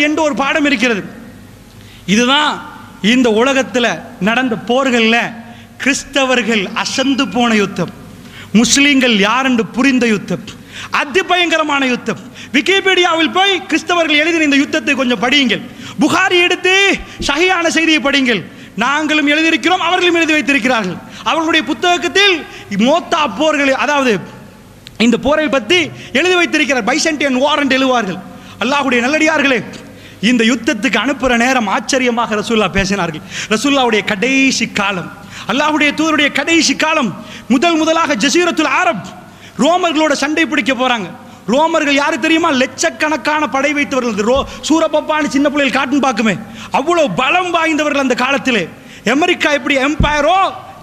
என்று ஒரு பாடம் இருக்கிறது. இதுதான் இந்த உலகத்தில் நடந்த போர்களில் கிறிஸ்தவர்கள் அசந்து போன யுத்தம், முஸ்லீம்கள் யார் என்று புரிந்த யுத்தம், அதிபயங்கரமான யுத்தம். விக்கிபீடியாவில் போய் கிறிஸ்தவர்கள் எழுதின இந்த யுத்தத்தை கொஞ்சம் படியுங்கள். புகாரி எடுத்து சஹீஹான செய்தியை படியுங்கள். நாங்களும் எழுதியிருக்கிறோம், அவர்களும் எழுதி வைத்திருக்கிறார்கள். அவர்களுடைய புத்தகத்தில் மோத்தா போர்கள், அதாவது இந்த போரை பற்றி எழுதி வைத்திருக்கிறார். பைசென்டியன் வார் என்று எழுதுவார்கள். அல்லாஹ்வுடைய நல்லடியார்களே, இந்த யுத்தத்துக்கு அனுப்புகிற நேரம் ஆச்சரியமாக ரசூல்லா பேசினார்கள். ரசூல்லாவுடைய கடைசி காலம், அல்லாஹ்வுடைய தூதருடைய கடைசி காலம். முதலாக ஜசீரத்துல் அரப் ரோமர்களோட சண்டை பிடிக்க போறாங்க. ரோமர்கள் யாரு தெரியுமா? லட்சக்கணக்கான படை வைத்தவர்கள். சூரப்பப்பான்னு சின்ன பிள்ளைகள் காட்டுன்னு பார்க்குமே, அவ்வளவு பலம் வாய்ந்தவர்கள் அந்த காலத்திலே. அமெரிக்கா எப்படி எம்பையரோ,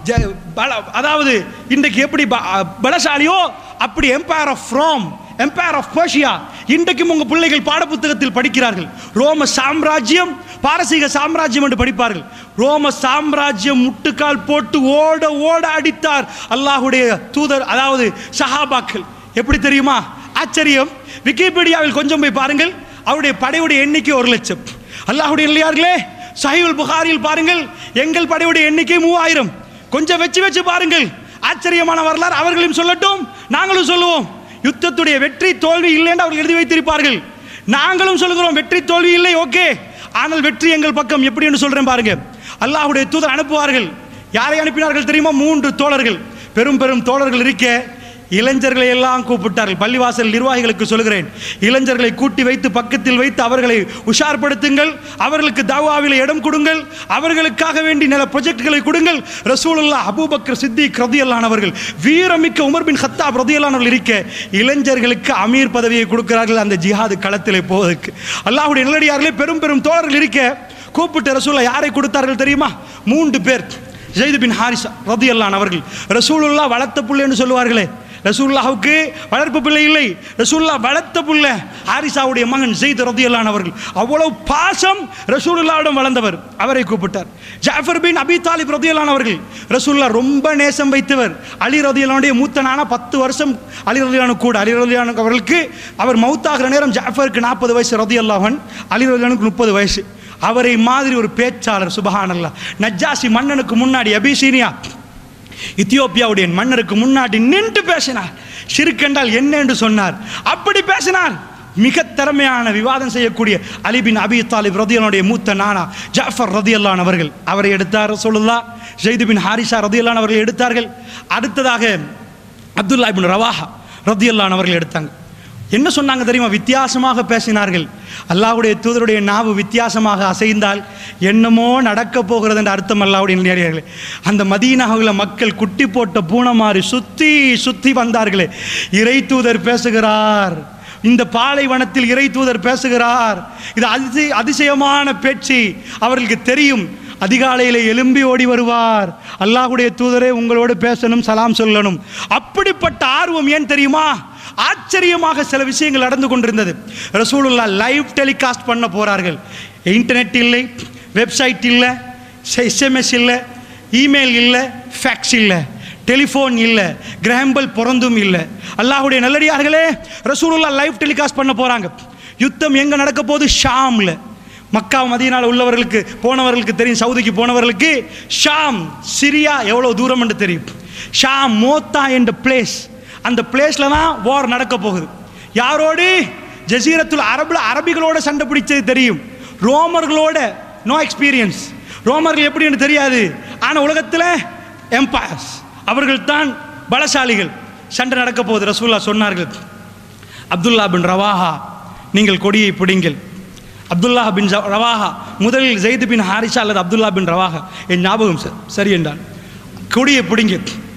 அதாவது இன்றைக்கு எப்படி பலசாலியோ, அப்படி empire of Rome, empire of Persia இன்றைக்கும் உங்க பிள்ளைகள் பாடப்புத்தகத்தில் படிக்கிறார்கள். ரோம சாம்ராஜ்யம், பாரசீக சாம்ராஜ்யம் என்று படிப்பார்கள். ரோம சாம்ராஜ்யம் முட்டுக்கால் போட்டு ஓட ஓட அடித்தார் அல்லாஹ்வுடைய தூதர், அதாவது சஹாபாக்கள். எப்படி தெரியுமா? ஆச்சரியம். விக்கிபீடியாவில் கொஞ்சம் போய் பாருங்கள், அவருடைய படையுடைய எண்ணிக்கை 1,00,000. அல்லாஹ்வுடைய நல்லடியார்களே, சஹீஹுல் புகாரியில் பாருங்கள், எங்கள் படையுடைய எண்ணிக்கை 3000. கொஞ்சம் வச்சு பாருங்கள், ஆச்சரியமான வரலாறு. அவர்களும் சொல்லட்டும், நாங்களும் சொல்லுவோம். யுத்தத்துடைய வெற்றி தோல்வி இல்லை என்று அவர்கள் எழுதி வைத்திருப்பார்கள். நாங்களும் சொல்கிறோம் வெற்றி தோல்வி இல்லை, ஓகே, ஆனால் வெற்றி எங்கள் பக்கம். எப்படி என்று சொல்றேன் பாருங்க. அல்லாஹ்வுடைய தூதர் அனுப்புவார்கள். யாரை அனுப்பினார்கள் தெரியுமா? 3 தோழர்கள், பெரும் தோழர்கள் இருக்க இளைஞர்களை எல்லாம் கூப்பிட்டார்கள். பள்ளிவாசல் நிர்வாகிகளுக்கு சொல்கிறேன், இளைஞர்களை கூட்டி வைத்து பக்கத்தில் வைத்து அவர்களை உஷார்படுத்துங்கள், அவர்களுக்கு தாவாவில் இடம் கொடுங்கள், அவர்களுக்காக வேண்டி நில ப்ரொஜெக்ட்களை கொடுங்கள். ரசூலுல்லாஹ், அபூபக்கர் சித்திக் ரலியல்லாஹு அவர்கள், வீரமிக்க உமர் பின் கத்தாப் ரலியல்லாஹு அவர்கள் இருக்க இளைஞர்களுக்கு அமீர் பதவியை கொடுக்கிறார்கள் அந்த ஜிஹாது களத்திலே போவதற்கு. அல்லாஹ்வுடைய நல்லடியார்களே, பெரும் தோழர்கள் இருக்க கூப்பிட்டு ரசூலுல்லாஹ் யாரை கொடுத்தார்கள் தெரியுமா? 3 பேர். ஸைத் பின் ஹாரிஸா ரலியல்லாஹு அவர்கள், ரசூலுல்லாஹ் வளர்த்த புள்ளைன்னு சொல்லுவார்களே, ரசூலுல்லாஹ்வுக்கு வளர்ப்பு பிள்ளை இல்லை, ரசூலுல்லாஹ் வளர்த்த பிள்ளை ஹாரிஸாவுடைய மகன் ஸைத் ரலியல்லாஹு அவர்கள். அவ்வளவு பாசம் ரசூலுல்லாஹ்விடம் வளர்ந்தவர். அவரை கூப்பிட்டார். ஜாஃபர் பின் அபி தாலிப் ரலியல்லாஹு அவர்கள், ரசூலுல்லாஹ் ரொம்ப நேசம் வைத்தவர். அலி ரலியல்லாஹுடைய மூத்த நானா 10 வருஷம் அலி ரலியல்லாஹு கூட. அலி ரலியல்லாஹு அவர்களுக்கு அவர் மௌத்தாகிற நேரம் ஜாஃபருக்கு 40 வயசு ரலியல்லாஹு அன்ஹு, அலி ரலியல்லாஹுக்கு 30 வயசு. அவரை மாதிரி ஒரு பேச்சாளர், சுபஹானல்லாஹ். நஜ்ஜாசி மன்னனுக்கு முன்னாடி, அபிசீனியா இத்தியோப்பியாவுடைய மன்னருக்கு முன்னாடி நின்று பேசினார். ஷிர்க் என்றால் என்ன என்று சொன்னார். அப்படி பேசினார். மிக திறமையான விவாதம் செய்யக்கூடிய அலி பின் அபி தாலிப் ரலியல்லாஹுடைய மூத்த நானா ஜாஃபர் ரலியல்லாஹு அவர்கள், அவரை எடுத்தார் ரசூலுல்லாஹ். ஸைத் பின் ஹாரிஸா ரலியல்லாஹு அவர்கள் எடுத்தார்கள். அடுத்ததாக அப்துல்லா இப்னு ரவாஹா ரலியல்லாஹு அவர்கள் எடுத்தாங்க. என்ன சொன்னாங்க தெரியுமா? வித்தியாசமாக பேசினார்கள். அல்லாஹ்வுடைய தூதருடைய நாவு வித்தியாசமாக அசைந்தால் என்னமோ நடக்க போகிறது என்ற அர்த்தம். அல்லாஹ்வுடைய நல்லடியார்களே, அந்த மதீனாவில் மக்கள் குட்டி போட்ட பூனை மாதிரி சுத்தி வந்தார்களே. இறை தூதர் பேசுகிறார், இந்த பாலைவனத்தில் இறை தூதர் பேசுகிறார். இது அதிசயமான பேச்சு. அவர்களுக்கு தெரியும், அதிகாலையில் எழும்பி ஓடி வருவார், அல்லாஹ்வுடைய தூதரே உங்களோடு பேசணும், சலாம் சொல்லணும். அப்படிப்பட்ட ஆர்வம் ஏன் தெரியுமா? ஆச்சரியமாக சில விஷயங்கள் நடந்து கொண்டிருந்தது. ரசூலுல்லாஹ் லைவ் டெலிகாஸ்ட் பண்ண போறார்கள். இன்டர்நெட் இல்லை, வெப்சைட் இல்லை, எஸ்எம்எஸ் இல்லை, இமெயில் இல்லை, ஃபேக்ஸ் இல்லை, டெலிஃபோன் இல்லை, கிராம்பல் பிறந்தும் இல்லை. அல்லாஹ்வுடைய நல்லடியார்களே, ரசூலுல்லாஹ் லைவ் டெலிகாஸ்ட் பண்ண போறாங்க. யுத்தம் எங்க நடக்க போகுது? ஷாம்ல. மக்கா மதீனால உள்ளவர்களுக்கு, போனவர்களுக்கு தெரியும், சவுதிக்கு போனவர்களுக்கு ஷாம், சிரியா எவ்வளவு தூரம் என்று தெரியும். ஷாம் மோத்தா என்ற பிளேஸ், அந்த பிளேஸ்ல தான் வார் நடக்க போகுது. யாரோடு? ஜசீரத்துல் அரபுல அரபிகளோட சண்டை பிடிச்சது தெரியும், ரோமர்களோட நோ எக்ஸ்பீரியன்ஸ். ரோமர்கள் எப்படி என்று தெரியாது, ஆனால் உலகத்தில் எம்பயர்ஸ், அவர்கள் தான் பலசாலிகள். சண்டை நடக்க போகுது. ரசூலுல்லாஹ் சொன்னார்கள், அப்துல்லா பின் ரவாஹா நீங்கள் கொடியை பிடிங்கள். அப்துல்லா பின் ரவாஹா, முதலில் ஸைத் பின் ஹாரிஸா அல்லது அப்துல்லா பின் ரவாஹா, என் ஞாபகம் சரி என்றான், கொடியை பிடிங்க.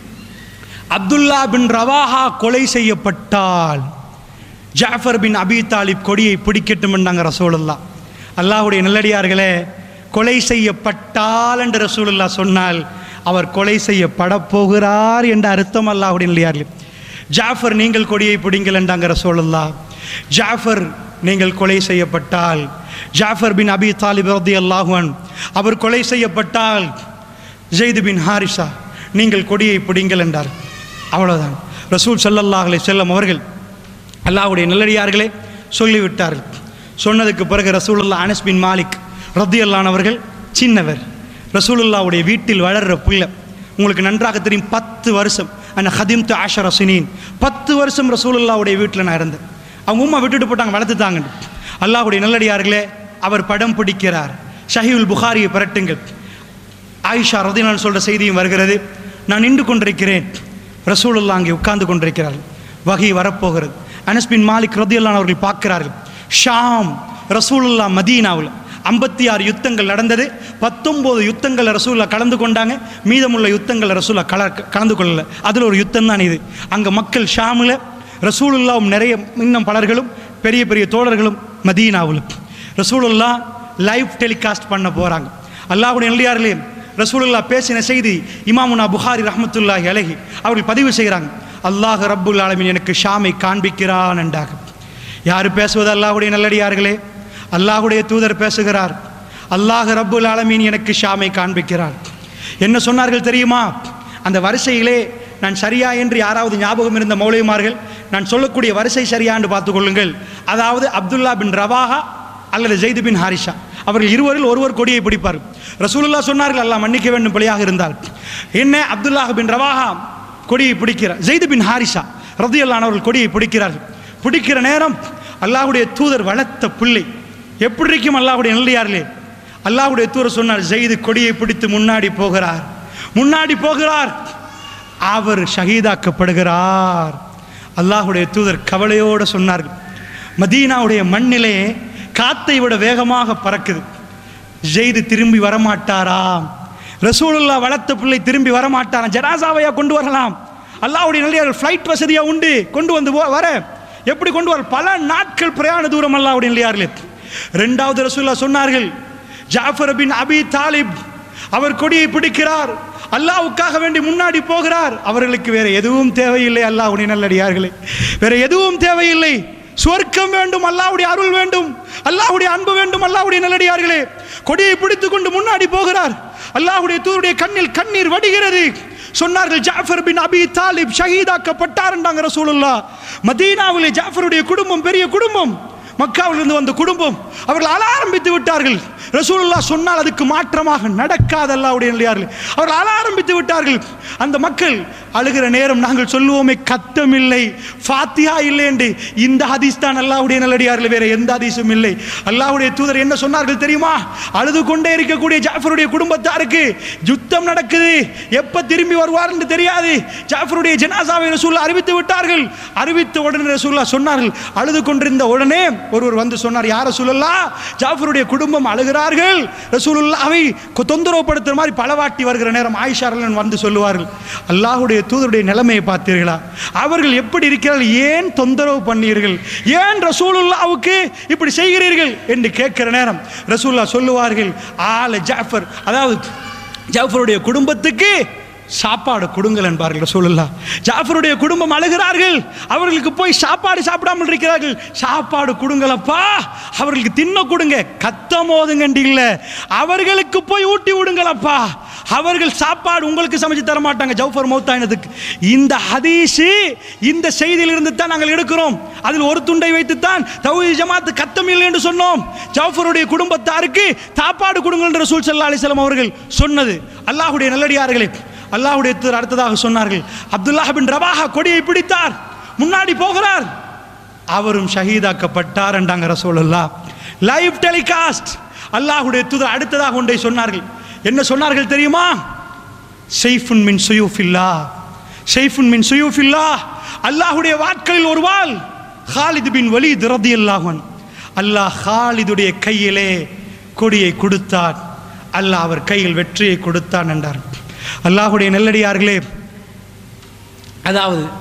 அப்துல்லா பின் ரவாஹா கொலை செய்யப்பட்டால் ஜாஃபர் பின் அபி தாலிப் கொடியை பிடிக்கட்டும் என்றாங்க ரசூலுல்லாஹ். அல்லாஹ்வுடைய நல்லடியார்களே, கொலை செய்யப்பட்டால் என்று ரசூலுல்லாஹ் சொன்னால் அவர் கொலை செய்யப்பட போகிறார் என்ற அர்த்தம். அல்லாஹ்வுடைய நல்லடியார்களே, ஜாஃபர் நீங்கள் கொடியை பிடிங்கள் என்றாங்க ரசூலுல்லாஹ். ஜாஃபர் நீங்கள் கொலை செய்யப்பட்டால், ஜாஃபர் பின் அபி தாலிப் ரலியல்லாஹு அன்ஹு அவர் கொலை செய்யப்பட்டால், ஸைத் பின் ஹாரிஸா நீங்கள் கொடியை பிடிங்கள் என்றார். அவ்வளவுதான். ரசூல் ஸல்லல்லாஹு அலைஹி வஸல்லம் அவர்கள், அல்லாஹ்வுடைய நல்லடியார்களே, சொல்லிவிட்டார்கள். சொன்னதுக்கு பிறகு ரசூலுல்லாஹ் அனஸ் பின் மாலிக் ரலியல்லாஹு அவர்கள் சின்னவர், ரசூலுல்லாஹ்வுடைய வீட்டில் வளர்ற பிள்ளை. உங்களுக்கு நன்றாக தெரியும், 10 வருஷம் அந்த ஹதிம்து 10 சினீன், 10 வருஷம் ரசூலுல்லாஹ்வுடைய வீட்டில் நான் இருந்தேன். அவங்க உம்மா விட்டுட்டு போட்டாங்க, வளர்த்துட்டாங்க. அல்லாஹ்வுடைய நல்லடியார்களே, அவர் படம் பிடிக்கிறார். ஸஹீஹுல் புகாரியை பரட்டுங்கள். ஆயிஷா ரலியல்லாஹு சொல்கிற செய்தியும் வருகிறது. நான் நின்று கொண்டிருக்கிறேன், ரசூலுல்லாஹ் அங்கே உட்கார்ந்து கொண்டிருக்கிறார், வஹி வரப்போகிறது. அனஸ் பின் மாலிக் ரலியல்லாஹு அவர்கள் பார்க்கிறார்கள், ஷாம் ரசூலுல்லாஹ் மதீனாவில் 56 யுத்தங்கள் நடந்தது. 19 யுத்தங்கள் ரசூலுல்லாஹ் கலந்து கொண்டாங்க, மீதமுள்ள யுத்தங்கள் ரசூலுல்லாஹ் கலந்து கொள்ளல. அதில் ஒரு யுத்தம் தான் இது. அங்கே மக்கள் ஷாமில், ரசூலுல்லாஹ்வும் நிறைய இன்னும் பலர்களும் பெரிய பெரிய தோழர்களும் மதீனாவில். ரசூலுல்லாஹ் லைவ் டெலிகாஸ்ட் பண்ண போகிறாங்க. அல்லாஹ்வுடைய நல்லடியார்களே, ரசூலுல்லாஹ் பேசின செய்தி இமாமுனா புகாரி ரஹ்மத்துல்லாஹி அலைஹி அவர்கள் பதிவு செய்கிறாங்க. அல்லாஹ் ரப்புல் ஆலமீன் எனக்கு ஷாமை காண்பிக்கிறான் என்றாக. யார் பேசுவது? அல்லாஹ்வுடைய நல்லடியார்களே, அல்லாஹ்வுடைய தூதர் பேசுகிறார். அல்லாஹ் ரப்புல் ஆலமீன் எனக்கு ஷாமை காண்பிக்கிறார். என்ன சொன்னார்கள் தெரியுமா? அந்த வரிசையிலே நான் சரியா என்று யாராவது ஞாபகம் இருந்த மௌலவிமார்கள், நான் சொல்லக்கூடிய வரிசை சரியா என்று பார்த்துக்கொள்ளுங்கள். அதாவது அப்துல்லா பின் ரவாஹா அல்லது ஜெயித் பின் ஹாரிஷா, அவர்கள் இருவரில் ஒருவர் கொடியை பிடிப்பார். ரசூலுல்லாஹ் சொன்னார்கள், அல்லாஹ் மன்னிக்க வேண்டும் பிழையாக இருந்தால். என்ன? அப்துல்லா பின் ரவாஹா கொடியை பிடிக்கிறார், ஜெயித் பின் ஹாரிஷா ரலியல்லாஹு அவர்கள் கொடியை பிடிக்கிறார்கள். பிடிக்கிற நேரம் அல்லாஹ்வுடைய தூதர் வளர்த்த பிள்ளை எப்படி இருக்கும்? அல்லாஹ்வுடைய நல்லடியார்களே, அல்லாஹ்வுடைய தூதர் சொன்னார், ஜெயித் கொடியை பிடித்து முன்னாடி போகிறார், அவர் ஷஹீதாக்கப்படுகிறார். அல்லாஹ்வுடைய தூதர் கவலையோடு சொன்னார்கள், மதீனாவுடைய மண்ணிலே காத்தை விட வேகமாக பறக்குது, ஜெயித் திரும்பி வரமாட்டாராம். ரசூலுல்லாஹ் வளர்த்த பிள்ளை திரும்பி வரமாட்டாராம். ஜனாசாவையா கொண்டு வரலாம்? அல்லாஹ்வுடைய நல்லடியார்கள் ஃப்ளைட் வசதியா உண்டு, கொண்டு வந்து வர எப்படி கொண்டு வர? பல நாட்கள் பிரயாண தூரம். அல்லாஹ்வுடைய நல்லடியார்களே, 2வது ரசூலுல்லாஹ் சொன்னார்கள், ஜாஃபர் பின் அபி தாலிப் அவர் கொடியை பிடிக்கிறார், அல்லாஹ்வுக்காக வேண்டி முன்னாடி போகிறார். அவர்களுக்கு வேற எதுவும் தேவையில்லை. அல்லாஹ்வுடைய நல்லடியார்களே, வேற எதுவும் தேவையில்லை. சுவர்க்கம் வேண்டும், அல்லாஹ்வுடைய அருள் வேண்டும், அல்லாஹ்வுடைய அன்பு வேண்டும். அல்லாஹ்வுடைய நல்லடியார்களே, கொடியை பிடித்துக் கொண்டு முன்னாடி போகிறார். அல்லாஹ்வுடைய தூதருடைய கண்ணில் கண்ணீர் வடிகிறது. சொன்னார்கள், ஜாஃபர் பின் அபி தாலிப் ஷஹீதாக்கப்பட்டார் என்றாங்க ரசூலுல்லாஹ். மதீனாவிலே ஜாஃபருடைய குடும்பம் பெரிய குடும்பம், மக்காவிலிருந்து வந்த குடும்பம். அவர்கள் அழ ஆரம்பித்து விட்டார்கள். ரசூலுல்லாஹ் சொன்னால் அதுக்கு மாற்றமாக நடக்காத அல்லாஹ்வுடைய நல்லடியார்களே, அவர்கள் அழ ஆரம்பித்து விட்டார்கள். அந்த மக்கள் அழுகிற நேரம் நாங்கள் சொல்லுவோமே, கத்தம் இல்லை, ஃபாத்திஹா இல்லை என்று. இந்த ஹதீஸ் தான் அல்லாஹ்வுடைய நல்லடியார்களே, வேற எந்த ஹதீஸும் இல்லை. அல்லாஹ்வுடைய தூதர் என்ன சொன்னார்கள் தெரியுமா? அழுது கொண்டே இருக்கக்கூடிய ஜாஃபருடைய குடும்பத்தாருக்கு யுத்தம் நடக்குது, எப்ப திரும்பி வருவார் என்று தெரியாது. ஜாஃபருடைய ஜனாசாவை ரசூலுல்லாஹ் அறிவித்து விட்டார்கள். அறிவித்த உடனே ரசூலுல்லாஹ் சொன்னார்கள், அழுது கொண்டிருந்த உடனே ஒருவர் வந்து சொன்னார், யார் ரசூலுல்லாஹ், ஜாஃபருடைய குடும்பம் அழுகிறார்கள், ரசூலுல்லாஹ்வை தொந்தரவுப்படுத்துற மாதிரி பலவாட்டி வருகிற நேரம் ஆயிஷா ரலியல்லாஹு வந்து சொல்லுவார்கள், அல்லாஹ்வுடைய தூதருடைய நிலைமையை பார்த்தீர்களா? அவர்கள் எப்படி இருக்கிறார்கள்? ஏன் தொந்தரவு பண்ணீர்கள்? ஏன் ரசூலுல்லாஹ்வுக்கு இப்படி செய்கிறீர்கள் என்று கேட்கிற நேரம் ரசூலுல்லாஹ் சொல்லுவார்கள், ஆல ஜாஃபர், அதாவது ஜாஃபருடைய குடும்பத்துக்கு சாப்பாடு கொடுங்கள் என்பார்கள் ரசூலுல்லாஹ். ஜாஃபருடைய குடும்பம் அழுகிறார்கள், அவர்களுக்கு போய் சாப்பாடு சாப்பிடாமல் இருக்கிறார்கள், சாப்பாடு கொடுங்களப்பா, அவர்களுக்கு தின்ன கொடுங்க, கத்தம் ஓதுங்கண்டி இல்லை, அவர்களுக்கு போய் ஊட்டி விடுங்களப்பா, அவர்கள் சாப்பாடு உங்களுக்கு சமைச்சு தர மாட்டாங்க ஜாஃபர் மௌத்தாயினதுக்கு. இந்த ஹதீஸ், இந்த செய்தியிலிருந்து தான் நாங்கள் எடுக்கிறோம். அதில் ஒரு துண்டை வைத்துத்தான் தௌஹீத் ஜமாத் கத்தம் இல்லை என்று சொன்னோம். ஜாஃபருடைய குடும்பத்தாருக்கு சாப்பாடு கொடுங்கள் என்று ரசூல் ஸல்லல்லாஹு அலைஹி வஸல்லம் அவர்கள் சொன்னது. அல்லாஹ்வுடைய நல்லடியார்களே, அல்லாஹ்வுடைய தூதர் அடுத்ததாக சொன்னார்கள், அப்துல்லாஹ் பின் ரவாஹா கொடியை பிடித்தார், முன்னாடி போகிறார், அவரும் ஷஹீதாக்கப்பட்டார் என்றாங்க ரசூலுல்லாஹ். Live telecast. அல்லாஹ்வுடைய தூதர் அடுத்ததாக ஒன்றை சொன்னார்கள். என்ன சொன்னார்கள் தெரியுமா? ஸைஃபுன் மின் ஸுயூஃபில்லாஹ், ஸைஃபுன் மின் ஸுயூஃபில்லாஹ், அல்லாஹ்வுடைய வாட்களில் ஒரு வாள். காலித் பின் வலீத் ரலியல்லாஹு அன்ஹு, அல்லாஹ் காலிதுடைய கையிலே கொடியை கொடுத்தார், அல்லாஹ் அவர் கையில் வெற்றியை கொடுத்தான் என்றார். அல்லாஹ்வுடைய நல்லடியார்களே, அதாவது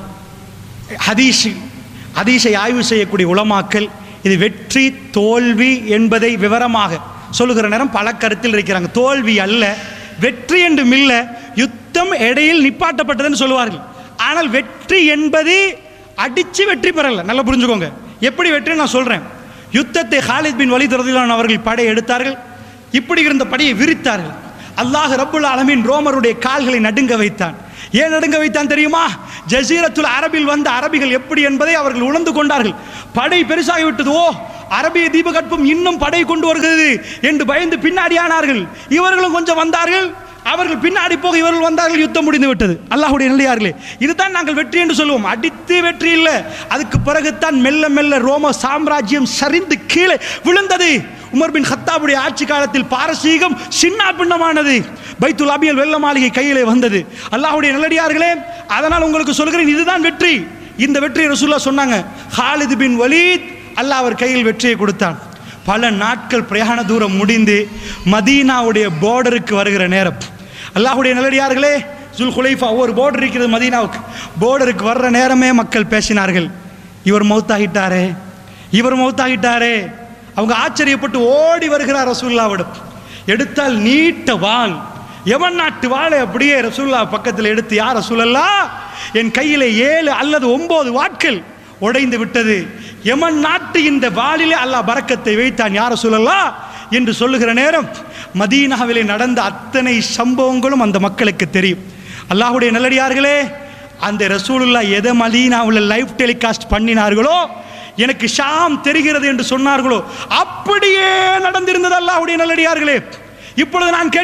ஹதீஸை ஆய்வு செய்யக்கூடிய உலமாக்கள் இது வெற்றி தோல்வி என்பதை விவரமாக சொல்லுகிற நேரம் பல கருத்தில் இருக்கிறாங்க. தோல்வி அல்ல, வெற்றி என்றும் இல்லை, யுத்தம் இடையில் நிப்பாட்டப்பட்டதுன்னு சொல்லுவார்கள். ஆனால் வெற்றி என்பது அடித்து வெற்றி பெறல. நல்லா புரிஞ்சுக்கோங்க, எப்படி வெற்றி நான் சொல்கிறேன். யுத்தத்தை காலித் பின் வலீத் ரலியல்லாஹு அன்ஹு அவர்கள் படை எடுத்தார்கள், இப்படி இருந்த படையை விரித்தார்கள். அல்லாஹ் ரப்புல் ஆலமீன் ரோமருடைய கால்களை நடுங்க வைத்தான். ஏன் நடுங்க வைத்தான் தெரியுமா? ஜசீரத்துல் அரபில் வந்த அரபிகள் எப்படி என்பதை அவர்கள் உணர்ந்து கொண்டார்கள். படை பெருசாகிவிட்டது, ஓ அரபிய தீபகற்பம் இன்னும் படை கொண்டு வருகிறது என்று பயந்து பின்னாடி ஆனார்கள். இவர்களும் கொஞ்சம் வந்தார்கள், அவர்கள் பின்னாடி போக இவர்கள் வந்தார்கள், யுத்தம் முடிந்து விட்டது. அல்லாஹ்வுடைய நல்லடியார்களே, இதுதான் நாங்கள் வெற்றி என்று சொல்லுவோம். அடித்து வெற்றி இல்லை, அதுக்கு பிறகுதான் மெல்ல மெல்ல ரோம சாம்ராஜ்யம் சரிந்து கீழே விழுந்தது. உமர் பின் கத்தாபுடைய ஆட்சி காலத்தில் பாரசீகம் சின்ன பின்னமானது. பைத்துல் அபியல் வெள்ள மாளிகை கையிலே வந்தது. அல்லாஹ்வுடைய நல்லடியார்களே, அதனால் உங்களுக்கு சொல்கிறேன், இதுதான் வெற்றி. இந்த வெற்றியை ரசூலுல்லாஹ் சொன்னாங்க. ஹாலித் பின் வலீத் அல்லாஹ் அவர் கையில் வெற்றியை கொடுத்தான். பல நாட்கள் பிரயாண தூரம் முடிந்து மதீனாவுடைய பார்டருக்கு வருகிற நேரம், அல்லாஹ்வுடைய நல்லடியார்களே, ஜுல்ஹுலைஃபா ஒரு பார்டர் இருக்கிறது மதீனாவுக்கு. பார்டருக்கு வர்ற நேரமே மக்கள் பேசினார்கள், இவர் மௌத்தாகிட்டாரே, இவர் மௌத்தாகிட்டாரே. அவங்க ஆச்சரியப்பட்டு ஓடி வருகிறார் ரசூலுல்லாஹ்விடம். எடுத்தால் நீட்ட வாள், எவன் நாட்டு வாளை அப்படியே ரசூலுல்லாஹ் பக்கத்தில் எடுத்து, யார் ரசூலல்லாஹ், என் கையிலே 7 அல்லது 9 வாட்கள் உடைந்து விட்டது, யமன் நாட்டு இந்த வாளிலே அல்லாஹ் பரக்கத்தை வைத்தான் யார் ரசூலல்லாஹ் என்று சொல்லுகிற நேரம், மதீனாவிலே நடந்த அத்தனை சம்பவங்களும் அந்த மக்களுக்கு தெரியும். அல்லாஹ்வுடைய நல்லடியார்களே, அந்த ரசூலுல்லாஹ் எதை மதீனாவில் லைவ் டெலிகாஸ்ட் பண்ணினார்களோ, எனக்கு ஷாம் தெரிகிறது என்று சொன்னார்களோ, அப்படியே நடந்திருந்தது. அல்லாஹ்வுடைய நல்லடியார்களே, இப்பொழுது நான்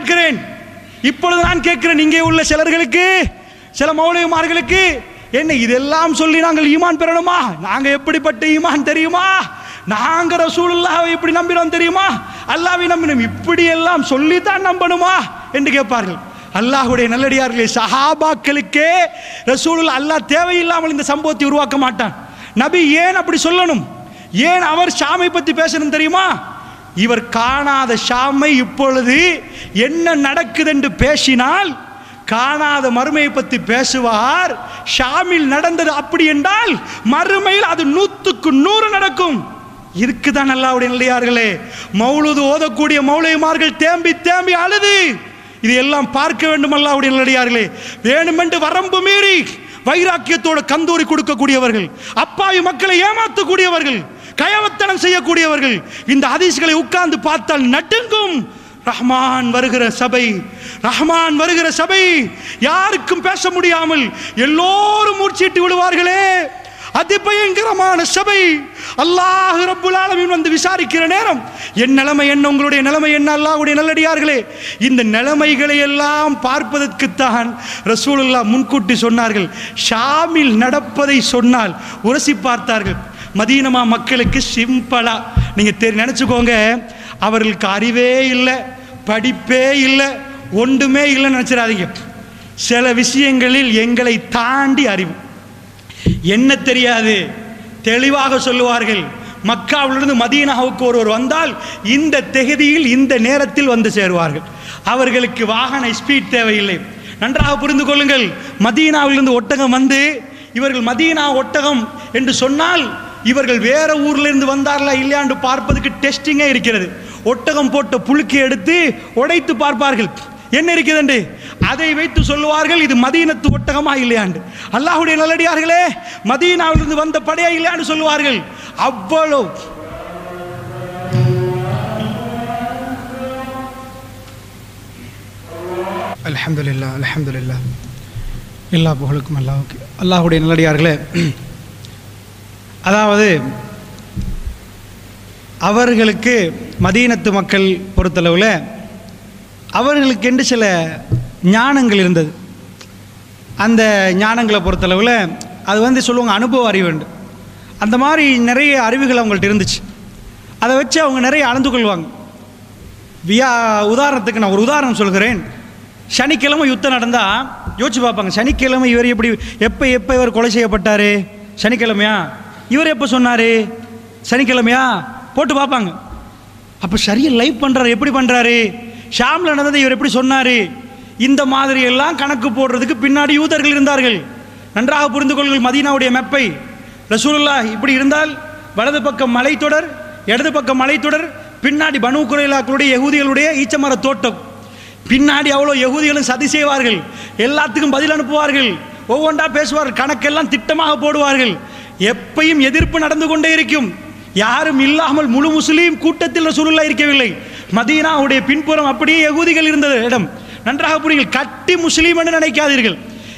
கேட்கிறேன், இங்கே உள்ள சிலர்களுக்கு, சில மௌலவிமார்களுக்கு, என்ன இதெல்லாம் சொல்லி நாங்கள் ஈமான் பெறணுமா? நாங்கள் எப்படிப்பட்ட ஈமான் தெரியுமா? நாங்கள் ரசூலுல்லாஹ்வை எப்படி நம்பினோம் தெரியுமா? அல்லாஹ்வை நம்பினோம், இப்படி எல்லாம் சொல்லித்தான் நம்பணுமா என்று கேட்பார்கள். அல்லாஹ்வுடைய நல்லடியார்களே, சஹாபாக்களுக்கே ரசூலுல்லாஹ் அல்லாஹ் தேவையில்லாமல் இந்த சம்பவத்தை உருவாக்க மாட்டான். நபி ஏன் அப்படி சொல்லணும்? ஏன் அவர் ஷாமை பற்றி பேசணும் தெரியுமா? இவர் காணாத ஷாமை இப்பொழுது என்ன நடக்குது என்று பேசினால் காணாத மறுமையை பற்றி பேசுவார். ஷாமில் நடந்தது அப்படி என்றால் மறுமையில் அது 100க்கு 100 நடக்கும். இருக்குதான் அல்லாஹ்வுடைய நல்லடியார்களே, மௌலூது ஓதக்கூடிய மௌலவிமார்கள் தேம்பி தேம்பி அழுது இது எல்லாம் பார்க்க வேண்டும். அல்லாஹ்வுடைய நல்லடியார்களே, வேணுமென்று வரம்பு மீறி வைராக்கியத்தோடு கந்தூரி கொடுக்கக்கூடியவர்கள், அப்பாவி மக்களை ஏமாற்றக்கூடியவர்கள், கயவத்தனம் செய்யக்கூடியவர்கள், இந்த ஹதீஸ்களை உட்கார்ந்து பார்த்தால் நடுங்கும். ரஹ்மான் வருகிற சபை, ரஹ்மான் வருகிற சபை, யாருக்கும் பேச முடியாமல் எல்லோரும் மூர்ச்சிட்டு விடுவார்களே, அதிபயங்கரமான சபை. அல்லாஹ் ரப்புல் ஆலமீன் வந்து விசாரிக்கிற நேரம், என் நிலைமை என்ன, உங்களுடைய நிலைமை என்ன? அல்லாஹ்வுடைய நல்லடியார்களே, இந்த நிலைமைகளை எல்லாம் பார்ப்பதற்குத்தான் ரசூலுல்லாஹ் முன்கூட்டி சொன்னார்கள். ஷாமில் நடப்பதை சொன்னால் உரசி பார்த்தார்கள். மதீனா மக்களுக்கு சிம்பிளா நீங்க நினைச்சுக்கோங்க, அவர்களுக்கு அறிவே இல்லை, படிப்பே இல்லை, ஒன்றுமே இல்லைன்னு நினைச்சிடாதீங்க. சில விஷயங்களில் எங்களை தாண்டி அறிவு, என்ன தெரியாது, தெளிவாக சொல்லுவார்கள். மக்காவிலிருந்து மதீனாவுக்கு ஒருவர் வந்தால் இந்த தெகுதியில் இந்த நேரத்தில் வந்து சேருவார்கள். அவர்களுக்கு வாகன ஸ்பீட் தேவையில்லை. நன்றாக புரிந்து கொள்ளுங்கள். மதீனாவிலிருந்து ஒட்டகம் வந்து, இவர்கள் மதீனா ஒட்டகம் என்று சொன்னால் இவர்கள் வேற ஊர்ல இருந்து வந்தார்களா இல்லையாண்டு பார்ப்பதற்கு டெஸ்டிங்கே இருக்கிறது. ஒட்டகம் போட்ட புழுக்கை எடுத்து உடைத்து பார்ப்பார்கள், என்ன இருக்கிறது என்று. அதை வைத்து சொல்லுவார்கள் இது மதீனத்து ஒட்டகமா இல்லையாண்டு. அல்லாஹ்வுடைய நல்லடியார்களே, மதீனாவிலிருந்து வந்த படையா இல்லையாண்டு சொல்லுவார்கள். அவ்வளவு அல்ஹம்துலில்லாஹ், அல்ஹம்துலில்லாஹ், எல்லா புகழுக்கும் அல்லாஹ்வுக்கு. அல்லாஹ்வுடைய நல்லடியார்களே, அதாவது அவர்களுக்கு மதீனத்து மக்கள் பொறுத்தளவில் அவர்களுக்கென்று சில ஞானங்கள் இருந்தது. அந்த ஞானங்களை பொறுத்தளவில் அது வந்து சொல்லுவாங்க அனுபவ அறிவு. அந்த மாதிரி நிறைய அறிவுகள் அவங்கள்ட்ட இருந்துச்சு. அதை வச்சு அவங்க நிறைய அளந்து கொள்வாங்க. உதாரணத்துக்கு நான் ஒரு உதாரணம் சொல்கிறேன். சனிக்கிழமை யுத்தம் நடந்தால் யோசிச்சு பார்ப்பாங்க, சனிக்கிழமை இவர் எப்படி எப்போ இவர் கொலை செய்யப்பட்டார், சனிக்கிழமையா, இவர் எப்போ சொன்னார், சனிக்கிழமையா போட்டு பார்ப்பாங்க. அப்போ சரியா லைவ் பண்ணுறாரு, எப்படி பண்ணுறாரு, ஷாமில் நடந்ததை இவர் எப்படி சொன்னார், இந்த மாதிரி எல்லாம் கணக்கு போடுறதுக்கு பின்னாடி யூதர்கள் இருந்தார்கள். நன்றாக புரிந்து கொள்ளுங்கள் மதீனாவுடைய மெப்பை. ரசூலுல்லாஹ் இப்படி இருந்தால் வலது பக்கம் மலைத்தொடர், இடது பக்கம் மலைத்தொடர், பின்னாடி பனு குறைலாக்களுடைய யகூதிகளுடைய ஈச்சமர தோட்டம், பின்னாடி அவ்வளோ யகூதிகளும் சதி செய்வார்கள், எல்லாத்துக்கும் பதில் அனுப்புவார்கள், ஒவ்வொன்றா பேசுவார்கள், கணக்கெல்லாம் திட்டமாக போடுவார்கள். எப்பையும் எதிர்ப்பு நடந்து கொண்டே இருக்கும். யாரும் இல்லாமல் முழு முஸ்லீம் கூட்டத்தில் ரசூலுல்லாஹ் இருக்கவில்லை. மதீனாவுடைய பின்புறம் அப்படியே யகூதிகள் இருந்த இடம். நன்றாக புரியுங்கள். கட்டி முஸ்லீம் என்று நினைக்காதீர்கள்.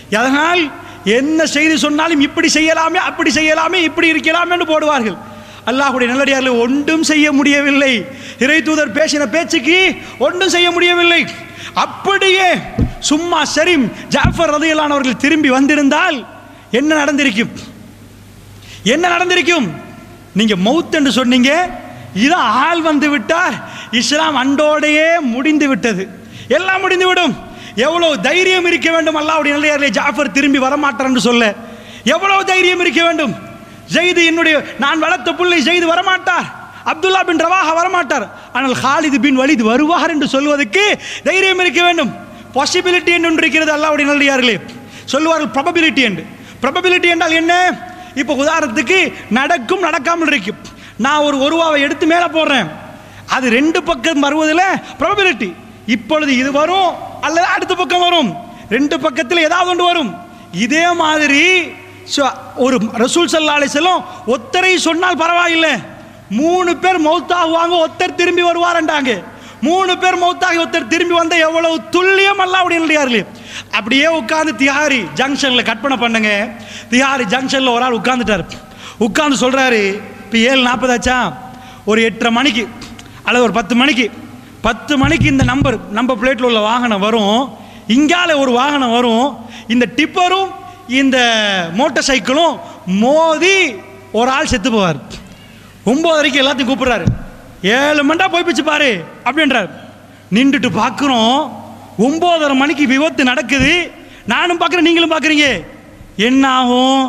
அதனால் என்ன செய்தி சொன்னாலும் இப்படி செய்யலாமே, அப்படி செய்யலாமே, இப்படி இருக்கலாமே என்று போடுவார்கள். அல்லாஹ்வுடைய நல்லடியார்கள் ஒன்றும் செய்ய முடியவில்லை. இறை தூதர் பேசின பேச்சுக்கு ஒன்றும் செய்ய முடியவில்லை. அப்படியே சும்மா ஷரீம் ஜாஃபர் ரலியல்லாஹு அன்ஹு அவர்கள் திரும்பி வந்திருந்தால் என்ன நடந்திருக்கும்? என்ன நடந்திருக்கும்? நீங்க மௌத் என்று சொன்னீங்க, இதான் ஆள் வந்து விட்டார், இஸ்லாம் அண்டோடையே முடிந்து விட்டது, எல்லாம் முடிந்துவிடும். எவ்வளவு தைரியம் இருக்க வேண்டும் அல்லாஹ்வுடைய நல்லடியார்களே, ஜாஃபர் திரும்பி வரமாட்டார் என்று சொல்ல எவ்வளவு தைரியம் இருக்க வேண்டும். ஜெயிது என்னுடைய நான் வளர்த்த பிள்ளை ஜெயிது வரமாட்டார், அப்துல்லா பின் ரவாஹா வரமாட்டார், ஆனால் ஹாலிது பின் வலித் வருவார் என்று சொல்வதற்கு தைரியம் இருக்க வேண்டும். பாசிபிலிட்டி என்று ஒன்று இருக்கிறது அல்லாஹ்வுடைய நல்லடியார்களே, சொல்லுவார்கள் ப்ராபபிலிட்டி என்று. ப்ராபபிலிட்டி என்றால் என்ன? இப்போ உதாரணத்துக்கு நடக்கும் நடக்காமல் இருக்கும். நான் ஒரு ரூபாவை எடுத்து மேலே போடுறேன், அது ரெண்டு பக்கம் வருவதில் ப்ராபபிலிட்டி. இப்பொழுது இது வரும் அல்லது அடுத்த பக்கம் வரும், ரெண்டு பக்கத்தில் ஏதாவது ஒன்று வரும். இதே மாதிரி ஒரு ரசூல் ஸல்லல்லாஹு அலைஹி வஸல்லம் ஒத்தரை சொன்னால் பரவாயில்லை, 3 பேர் மௌத்தாகுவாங்க, ஒருத்தர் திரும்பி வருவார்ன்றாங்க. 3 பேர் மௌத்தாகி ஒருத்தர் திரும்பி வந்த எவ்வளவு துல்லியம் அல்லாஹ்வுடைய நல்லடியார்களே. அப்படியே உட்கார்ந்து திஹாரி ஜங்ஷன்ல கற்பனை பண்ணுங்க. திஹாரி ஜங்ஷன்ல ஒரு ஆள் உட்கார்ந்துட்டார். உட்கார்ந்து சொல்றாரு, இப்போ 7:40 ஆச்சா, ஒரு 8:30 மணிக்கு அல்லது ஒரு 10 மணிக்கு 10 மணிக்கு இந்த நம்பர் பிளேட்டில் உள்ள வாகனம் வரும், இங்கால ஒரு வாகனம் வரும், இந்த டிப்பரும் இந்த மோட்டார் சைக்கிளும் மோதி ஒரு ஆள் செத்து போவார். 9:30 எல்லாத்தையும் கூப்பிடுறாரு, 7 மண்டா போய் பிச்சு பாரு அப்படின்றார். நின்றுட்டு பார்க்குறோம், 9:30 மணிக்கு விபத்து நடக்குது, நானும் பார்க்குறேன் நீங்களும் பார்க்குறீங்க. என்ன ஆகும்?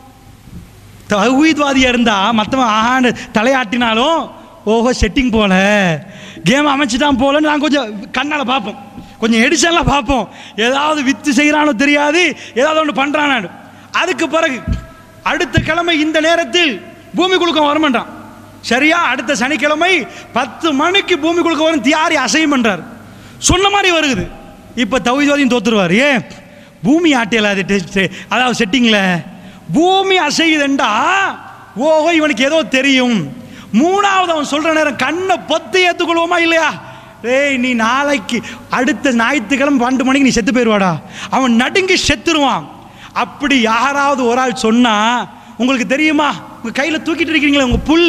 தௌஹீத்வாதியாக இருந்தால் மற்றவன் ஆஹான்னு தலையாட்டினாலும் ஓஹோ செட்டிங் போல, கேம் அமைச்சிட்டான் போலன்னு நான் கொஞ்சம் கண்ணால் பார்ப்போம், கொஞ்சம் எடிஷன்லாம் பார்ப்போம், ஏதாவது வித்து செய்கிறானோ தெரியாது, ஏதாவது ஒன்று பண்ணுறானான்னு. அதுக்கு பிறகு அடுத்த கிழமை இந்த நேரத்தில் பூமி குலுக்கம் வரமாட்டான். சரியா அடுத்த சனிக்கிழமை 10 மணிக்கு பூமி குலுக்கம் வரும், தியாரி அசையும் பண்ணுறார், சொன்ன மாதிரி வருகுது. இப்போ தௌஹீத்வாதியும் தோத்துருவார். ஏன்? பூமி ஆட்டியல, அது டெஸ்ட், அதாவது செட்டிங்கில் பூமி அசையுதுண்டா, ஓஹோ இவனுக்கு ஏதோ தெரியும். 3வது அவன் சொல்கிற நேரம் கண்ணை பொத்து ஏற்றுக்கொள்வோமா இல்லையா? ஏய் நீ நாளைக்கு அடுத்த ஞாயிற்றுக்கிழமை 12 மணிக்கு நீ செத்து போயிடுவாடா, அவன் நடுங்கி செத்துருவான். அப்படி யாராவது ஒரு ஆள் சொன்னா, உங்களுக்கு தெரியுமா, உங்கள் கையில் தூக்கிட்டு இருக்கீங்களே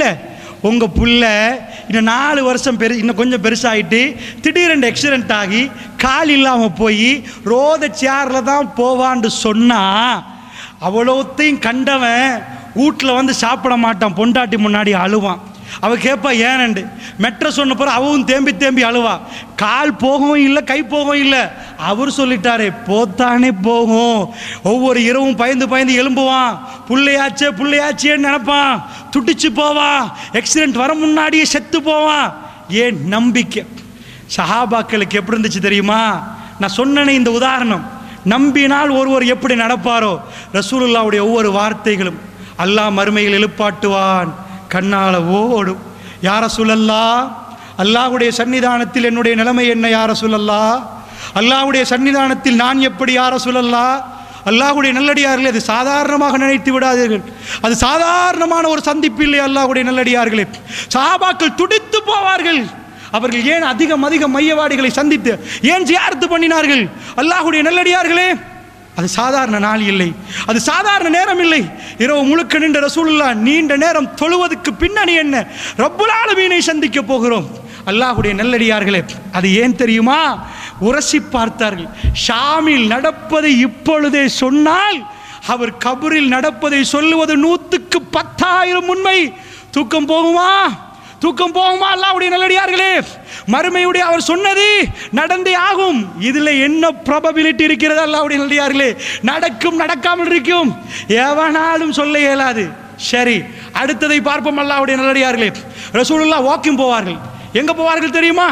உங்கள் புள்ள இன்னும் 4 வருஷம் இன்னும் கொஞ்சம் பெருசாகிட்டு திடீரென்று ஆக்சிடென்ட் ஆகி கால் இல்லாமல் போய் ரோத சேரில் தான் போவான்னு சொன்னா, அவ்வளோத்தையும் கண்டவன் வீட்டில் வந்து சாப்பிட மாட்டான், பொண்டாட்டி முன்னாடி அழுவான். அவ கேட்பா ஏனண்டு, மெட்ரை சொன்ன பிறகு அவவும் தேம்பி அழுவா, கால் போகவும் இல்லை கை போகவும் இல்லை, அவர் சொல்லிட்டாரே போத்தானே போகும். ஒவ்வொரு இரவும் பயந்து எழும்புவான், புள்ளையாச்சேன்னு நினைப்பான், துடிச்சு போவான், ஆக்சிடென்ட் வர முன்னாடியே செத்து போவான். ஏன்? நம்பிக்கை. சஹாபாக்களுக்கு எப்படி இருந்துச்சு தெரியுமா? நான் சொன்னேனே இந்த உதாரணம், நம்பினால் ஒருவர் எப்படி நடப்பாரோ, ரசூலுல்லாஹ்வுடைய ஒவ்வொரு வார்த்தைகளும் அல்லாஹ் மறுமையில் எழுப்பாட்டுவான், கண்ணால ஓடும். யா ரசூலல்லாஹ், அல்லாஹ்வுடைய சன்னிதானத்தில் என்னுடைய நிலைமை என்ன யா ரசூலல்லாஹ், அல்லாஹ்வுடைய சன்னிதானத்தில் நான் எப்படி யா ரசூலல்லாஹ். அல்லாஹ்வுடைய நல்லடியார்களே, அது சாதாரணமாக நினைத்து விடாதீர்கள், அது சாதாரணமான ஒரு சந்திப்பு இல்லை அல்லாஹ்வுடைய நல்லடியார்களே. சஹாபாக்கள் துடித்து போவார்கள். அவர்கள் ஏன் அதிகம் மையவாடிகளை சந்தித்து ஏன் ஜியாரத்து பண்ணினார்கள்? அல்லாஹ்வுடைய நல்லடியார்களே, அது சாதாரண நாள் இல்லை, அது சாதாரண நேரம் இல்லை. இரவு முழுக்க நின்ற ரசூலுல்லாஹ் நீண்ட நேரம் தொழுவதற்கு பின்னணி என்ன? ரப்புல் ஆலமீனை சந்திக்க போகிறோம். அல்லாஹ்வுடைய நல்லடியார்களே, அது ஏன் தெரியுமா? உரசி பார்த்தார்கள். ஷாமில் நடப்பதை இப்பொழுதே சொன்னால் அவர் கபரில் நடப்பதை சொல்லுவது 100க்கு 10,000 உண்மை. தூக்கம் போகுமா? அல்லாஹ்வுடைய நல்லடியார்களே, மறுமையுடைய அவர் சொன்னது நடந்தே ஆகும். இதுல என்ன ப்ராபபிலிட்டி இருக்கிறது அல்லாஹ்வுடைய நல்லடியார்களே? நடக்கும், நடக்காமல் இருக்கும், எவனாலும் சொல்ல இயலாது. சரி, அடுத்ததை பார்ப்போம் அல்லாஹ்வுடைய நல்லடியார்களே. ரசூலுல்லாஹ் வாக்கிங் போவார்கள். எங்க போவார்கள் தெரியுமா?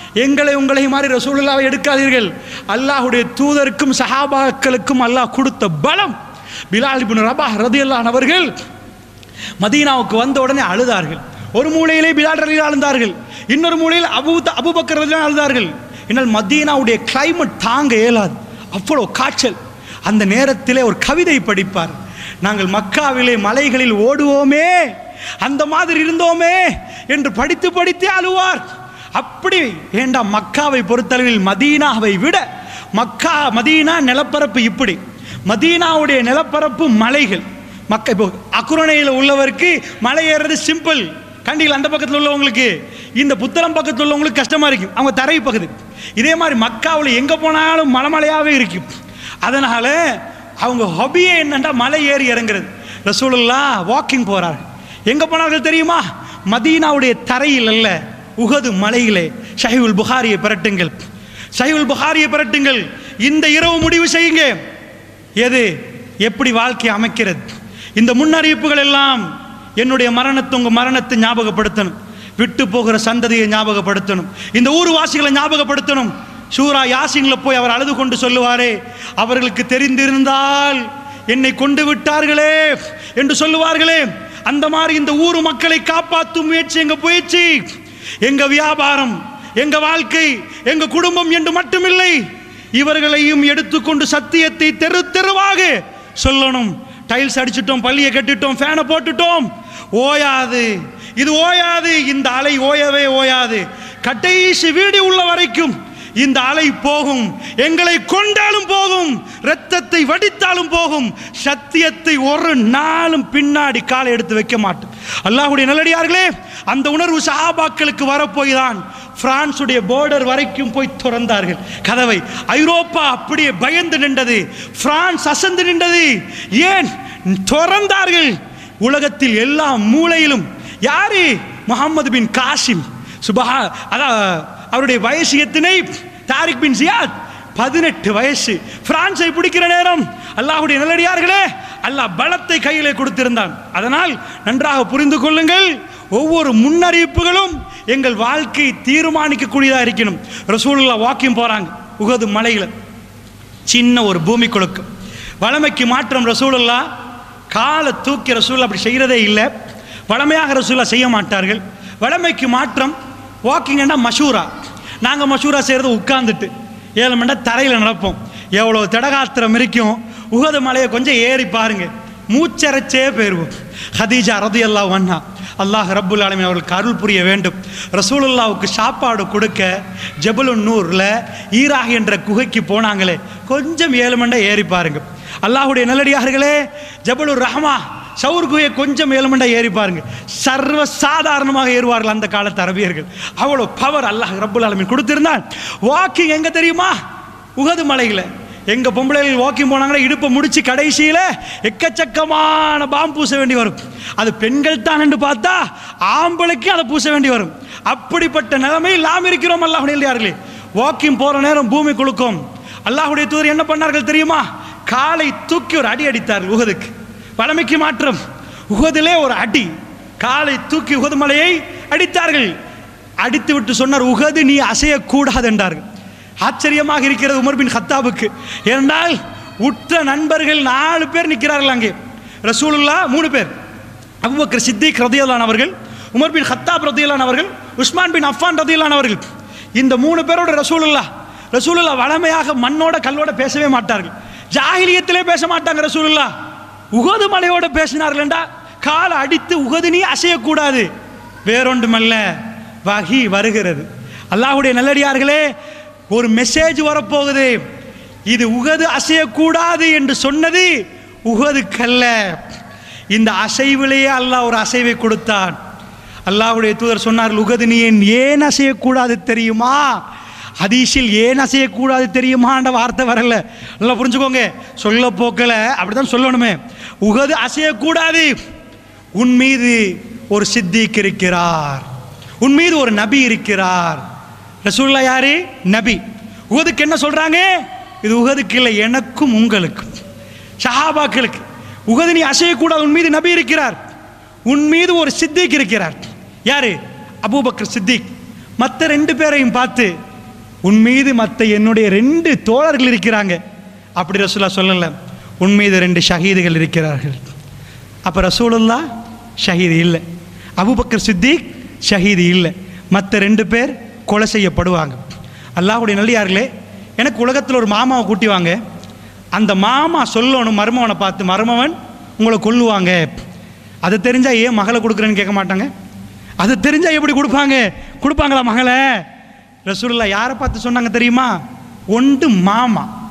உங்களை மாதிரி ரசூலுல்லாஹ்வை எடுக்காதீர்கள். அல்லாஹ்வுடைய தூதருக்கும் சஹாபாக்களுக்கும் அல்லாஹ் கொடுத்த பலம். பிலால் இப்னு ரபாஹ் ரலியல்லாஹு அன்ஹு அவர்கள் மதீனாவுக்கு வந்த உடனே அழுதார்கள். ஒரு மூலையிலே பிலால் ரலியல்லாஹு அழுதார்கள், இன்னொரு மூலையில் அபூபக்கர் ரலியல்லாஹு அழுதார்கள். என்னால் மதீனாவுடைய கிளைமேட் தாங்க இயலாது, அவ்வளோ காய்ச்சல். அந்த நேரத்திலே ஒரு கவிதை படிப்பார், நாங்கள் மக்காவிலே மலைகளில் ஓடுவோமே, அந்த மாதிரி இருந்தோமே என்று படித்தே அழுவார். அப்படி வேண்டாம், மக்காவை பொறுத்தளவில் மதீனாவை விட மதீனா நிலப்பரப்பு இப்படி, மதீனாவுடைய நிலப்பரப்பு மலைகள். மக்கள் இப்போ அக்குரணையில் உள்ளவருக்கு மலை ஏறுறது சிம்பிள், கண்டியில் அந்த பக்கத்தில் உள்ளவங்களுக்கு, இந்த புத்தளம் பக்கத்தில் உள்ளவங்களுக்கு கஷ்டமாக இருக்கும், அவங்க தரை பகுதி. இதே மாதிரி மக்காவில் எங்கே போனாலும் மலையாகவே இருக்கும். அதனால் அவங்க ஹாபியே என்னென்னா மலை ஏறி இறங்குறது. ரசூலுல்லாஹ் வாக்கிங் போகிறார்கள். எங்கே போனார்கள் தெரியுமா? மதீனாவுடைய தரையில் அல்ல, உஹது மலையிலே. ஸஹீஹுல் புகாரியை பிரட்டுங்கள், ஸஹீஹுல் புகாரியை பிரட்டுங்கள். இந்த இரவு முடிவு செய்யுங்க, எது எப்படி வாழ்க்கையை அமைக்கிறது. இந்த முன்னறிவிப்புகள் எல்லாம் என்னுடைய மரணத்தை உங்கள் மரணத்தை ஞாபகப்படுத்தணும், விட்டு போகிற சந்ததியை ஞாபகப்படுத்தணும், இந்த ஊர்வாசிகளை ஞாபகப்படுத்தணும். சூரா யாசின்ல போய் அவர் அழுது கொண்டு சொல்லுவாரே, அவர்களுக்கு தெரிந்திருந்தால் என்னை கொண்டு விட்டார்களே என்று சொல்லுவார்களே, அந்த மாதிரி இந்த ஊர் மக்களை காப்பாற்றும் முயற்சி எங்க போயிடுச்சு. எங்க வியாபாரம், எங்க வாழ்க்கை, எங்க குடும்பம் என்று மட்டுமில்லை, இவர்களையும் எடுத்துக்கொண்டு சத்தியத்தை தெரு தெருவாக சொல்லணும். டைல்ஸ் அடிச்சிட்டோம், பள்ளியை கட்டிட்டோம், ஃபேனை போட்டுட்டோம், ஓயாது, இது ஓயாது, இந்த அலை ஓயவே ஓயாது. கடைசி வீடு உள்ள வரைக்கும் இந்த அலை போகும், எங்களை கொண்டாலும் போகும், இரத்தத்தை வடித்தாலும் போகும், சத்தியத்தை ஒரு நாளும் பின்னாடி காலை எடுத்து வைக்க மாட்டோம். அல்லாஹ்வுடைய நல்லடியார்களே, அந்த உணர்வு சஹாபாக்களுக்கு வரப்போய் தான் பிரான்சுடைய பார்டர் வரைக்கும் போய் திறந்தார்கள் கதவை. ஐரோப்பா அப்படியே பயந்து நின்றது, பிரான்ஸ் அசந்து நின்றது. ஏன் திறந்தார்கள்? உலகத்தில் எல்லா மூலையிலும் யாரு? முகமது பின் காசிம் சுபஹா, அவருடைய வயசு எத்தனை? தாரிக் பின் ஜியாத் 18 வயசு. பிரான்ஸை பிடிக்கிற நேரம் அல்லாஹ்வுடைய நல்லடியார்களே, அல்லாஹ் பலத்தை கையிலே கொடுத்திருந்தான். அதனால் நன்றாக புரிந்து கொள்ளுங்கள், ஒவ்வொரு முன்னறிவிப்புகளும் எங்கள் வாழ்க்கை தீர்மானிக்கக்கூடியதாக இருக்கணும். ரசூலுல்லாஹ் வாக்கிங் போறாங்க உஹது மலையில், சின்ன ஒரு பூமி குலுக்கம். வளமைக்கு மாற்றம் ரசூலுல்லாஹ் காலை தூக்கி ரசூலுல்லாஹ் அப்படி செய்கிறதே இல்லை. வளமையாக ரசூலுல்லாஹ் செய்ய மாட்டார்கள். வளமைக்கு மாற்றம் வாக்கிங்னா மஷூரா. நாங்கள் மஷூரா செய்கிறது உட்கார்ந்துட்டு 7 மணி நேரம் தரையில் நடப்போம். எவ்வளோ திடகாத்திரம் இருக்கும். உஹது மலையை கொஞ்சம் ஏறி பாருங்க, மூச்சரைச்சே போயிடுவோம். ஹதீஜா ரலியல்லாஹு அன்ஹா, அல்லாஹ் ரப்புல் ஆலமீன் அவர்களுக்கு அருள் புரிய வேண்டும், ரசூலுல்லாஹ்வுக்கு சாப்பாடு கொடுக்க ஜபலுன் நூரில் ஈராக் என்ற குகைக்கு போனாங்களே, கொஞ்சம் 7 மணி நேரம் ஏறி பாருங்க. அல்லாஹ்வுடைய நல்லடியார்களே, ஜபலுர் ரஹ்மா சவுர் குகையை கொஞ்சம் 7 மணி நேரம் ஏறி பாருங்க. சர்வ சாதாரணமாக ஏறுவார்கள் அந்த காலத்து அரபியர்கள். அவ்வளோ பவர் அல்லாஹ் ரப்புல் ஆலமீன் கொடுத்திருந்தான். வாக்கிங் எங்க தெரியுமா? உஹது மலையில். எங்க பொம்பளைகள் வாக்கிங் போனாங்களே, இடுப்பை முடிச்சு கடைசியில் எக்கச்சக்கமான பாம்பு பூச வேண்டி வரும். அது பெண்கள் தான் என்று பார்த்தா ஆம்பளைக்கு அதை பூச வேண்டி வரும். அப்படிப்பட்ட நிலைமையில் நாம் இருக்கிறோம். அல்லாஹ்வுடைய நல்லடியார்களே, வாக்கிங் போற நேரம் பூமி குலுக்கும். அல்லாஹ்வுடைய தூதர் என்ன பண்ணார்கள் தெரியுமா? காலை தூக்கி ஒரு அடி அடித்தார்கள் உஹதுக்கு. வளமைக்கு மாற்றம், உஹதிலே ஒரு அடி, காலை தூக்கி உஹது மலையை அடித்தார்கள். அடித்து விட்டு சொன்னார், உஹது நீ அசையக்கூடாது என்றார்கள். ஆச்சரியமாக இருக்கிறது உமர் பின் கத்தாபுக்கு. ஏனென்றால் உற்ற நண்பர்கள் 4 பேர் நிற்கிறார்கள் அங்கே. ரசூலுல்லாஹ் 3 பேர், அபூபக்கர் சித்திக் ரலியல்லாஹு அன்ஹு அவர்கள், உமர் பின் கத்தாப் ரலியல்லாஹு அன்ஹு அவர்கள், உஸ்மான் பின் அஃபான் ரலியல்லாஹு அன்ஹு அவர்கள். இந்த 3 பேரோட ரசூலுல்லாஹ் வளமையாக மண்ணோட கல்லோட பேசவே மாட்டார்கள். ஜாஹிலியத்திலே பேச மாட்டாங்க. ரசூலுல்லாஹ் உஹது மலையோட பேசினார்கள்டா, காலை அடித்து உஹது நீ அசையக்கூடாது. வேறொன்றுமல்ல, வஹி வருகிறது. அல்லாஹ்வுடைய நல்லடியார்களே, ஒரு மெசேஜ் வரப்போகுது. இது உஹது அசையக்கூடாது என்று சொன்னது உஹதுக்கல்ல, இந்த அசைவிலேயே அல்லாஹ் ஒரு அசைவை கொடுத்தான். அல்லாஹ்வுடைய தூதர் சொன்னார்கள், உஹது நீ ஏன் அசையக்கூடாது தெரியுமா? ஹதீஸில் ஏன் அசையக்கூடாது தெரியுமான்ற வார்த்தை வரல. நல்லா புரிஞ்சுக்கோங்க, சொல்ல போக்கல அப்படிதான் சொல்லணுமே. உஹது அசையக்கூடாது, உன் மீது ஒரு சித்திக் இருக்கிறார், உன் மீது ஒரு நபி இருக்கிறார். ரசூலுல்லாஹ் யாரு? நபி. உஹதுக்கு என்ன சொல்றாங்க? இது உஹதுக்கு இல்லை, எனக்கும் உங்களுக்கும் சஹாபாக்களுக்கு. உஹது நீ அசையக்கூடாது, உன் மீது நபி இருக்கிறார், உன் மீது ஒரு சித்திக் இருக்கிறார். யாரு? அபூபக்கர் சித்திக். மற்ற 2 பேரையும் பார்த்து, உன் மீது மற்ற என்னுடைய 2 தோழர்கள் இருக்கிறாங்க. அப்படி ரசூலுல்லாஹ் சொல்லல, உன் மீது 2 ஷஹீதுகள் இருக்கிறார்கள். அப்போ ரசூலுல்லாஹ் ஷஹீது இல்லை, அபூபக்கர் சித்திக் ஷஹீது இல்லை, மற்ற 2 பேர் கொலை செய்யப்படுவாங்க. அல்லாஹ்வுடைய நல்லடியார்களே, எனக்கு உலகத்தில் ஒரு மாமாவை கூட்டிவாங்க. அந்த மாமா சொல்லணும் மருமவனை பார்த்து, மருமவன் உங்களை கொல்லுவாங்க. அது தெரிஞ்சால் ஏன் மகளை கொடுக்குறேன்னு கேட்க மாட்டாங்க? அது தெரிஞ்சால் எப்படி கொடுப்பாங்களா மகளை? ரசூலுல்லாஹ் யாரை பார்த்து சொன்னாங்க தெரியுமா? ஒன்று மாமா,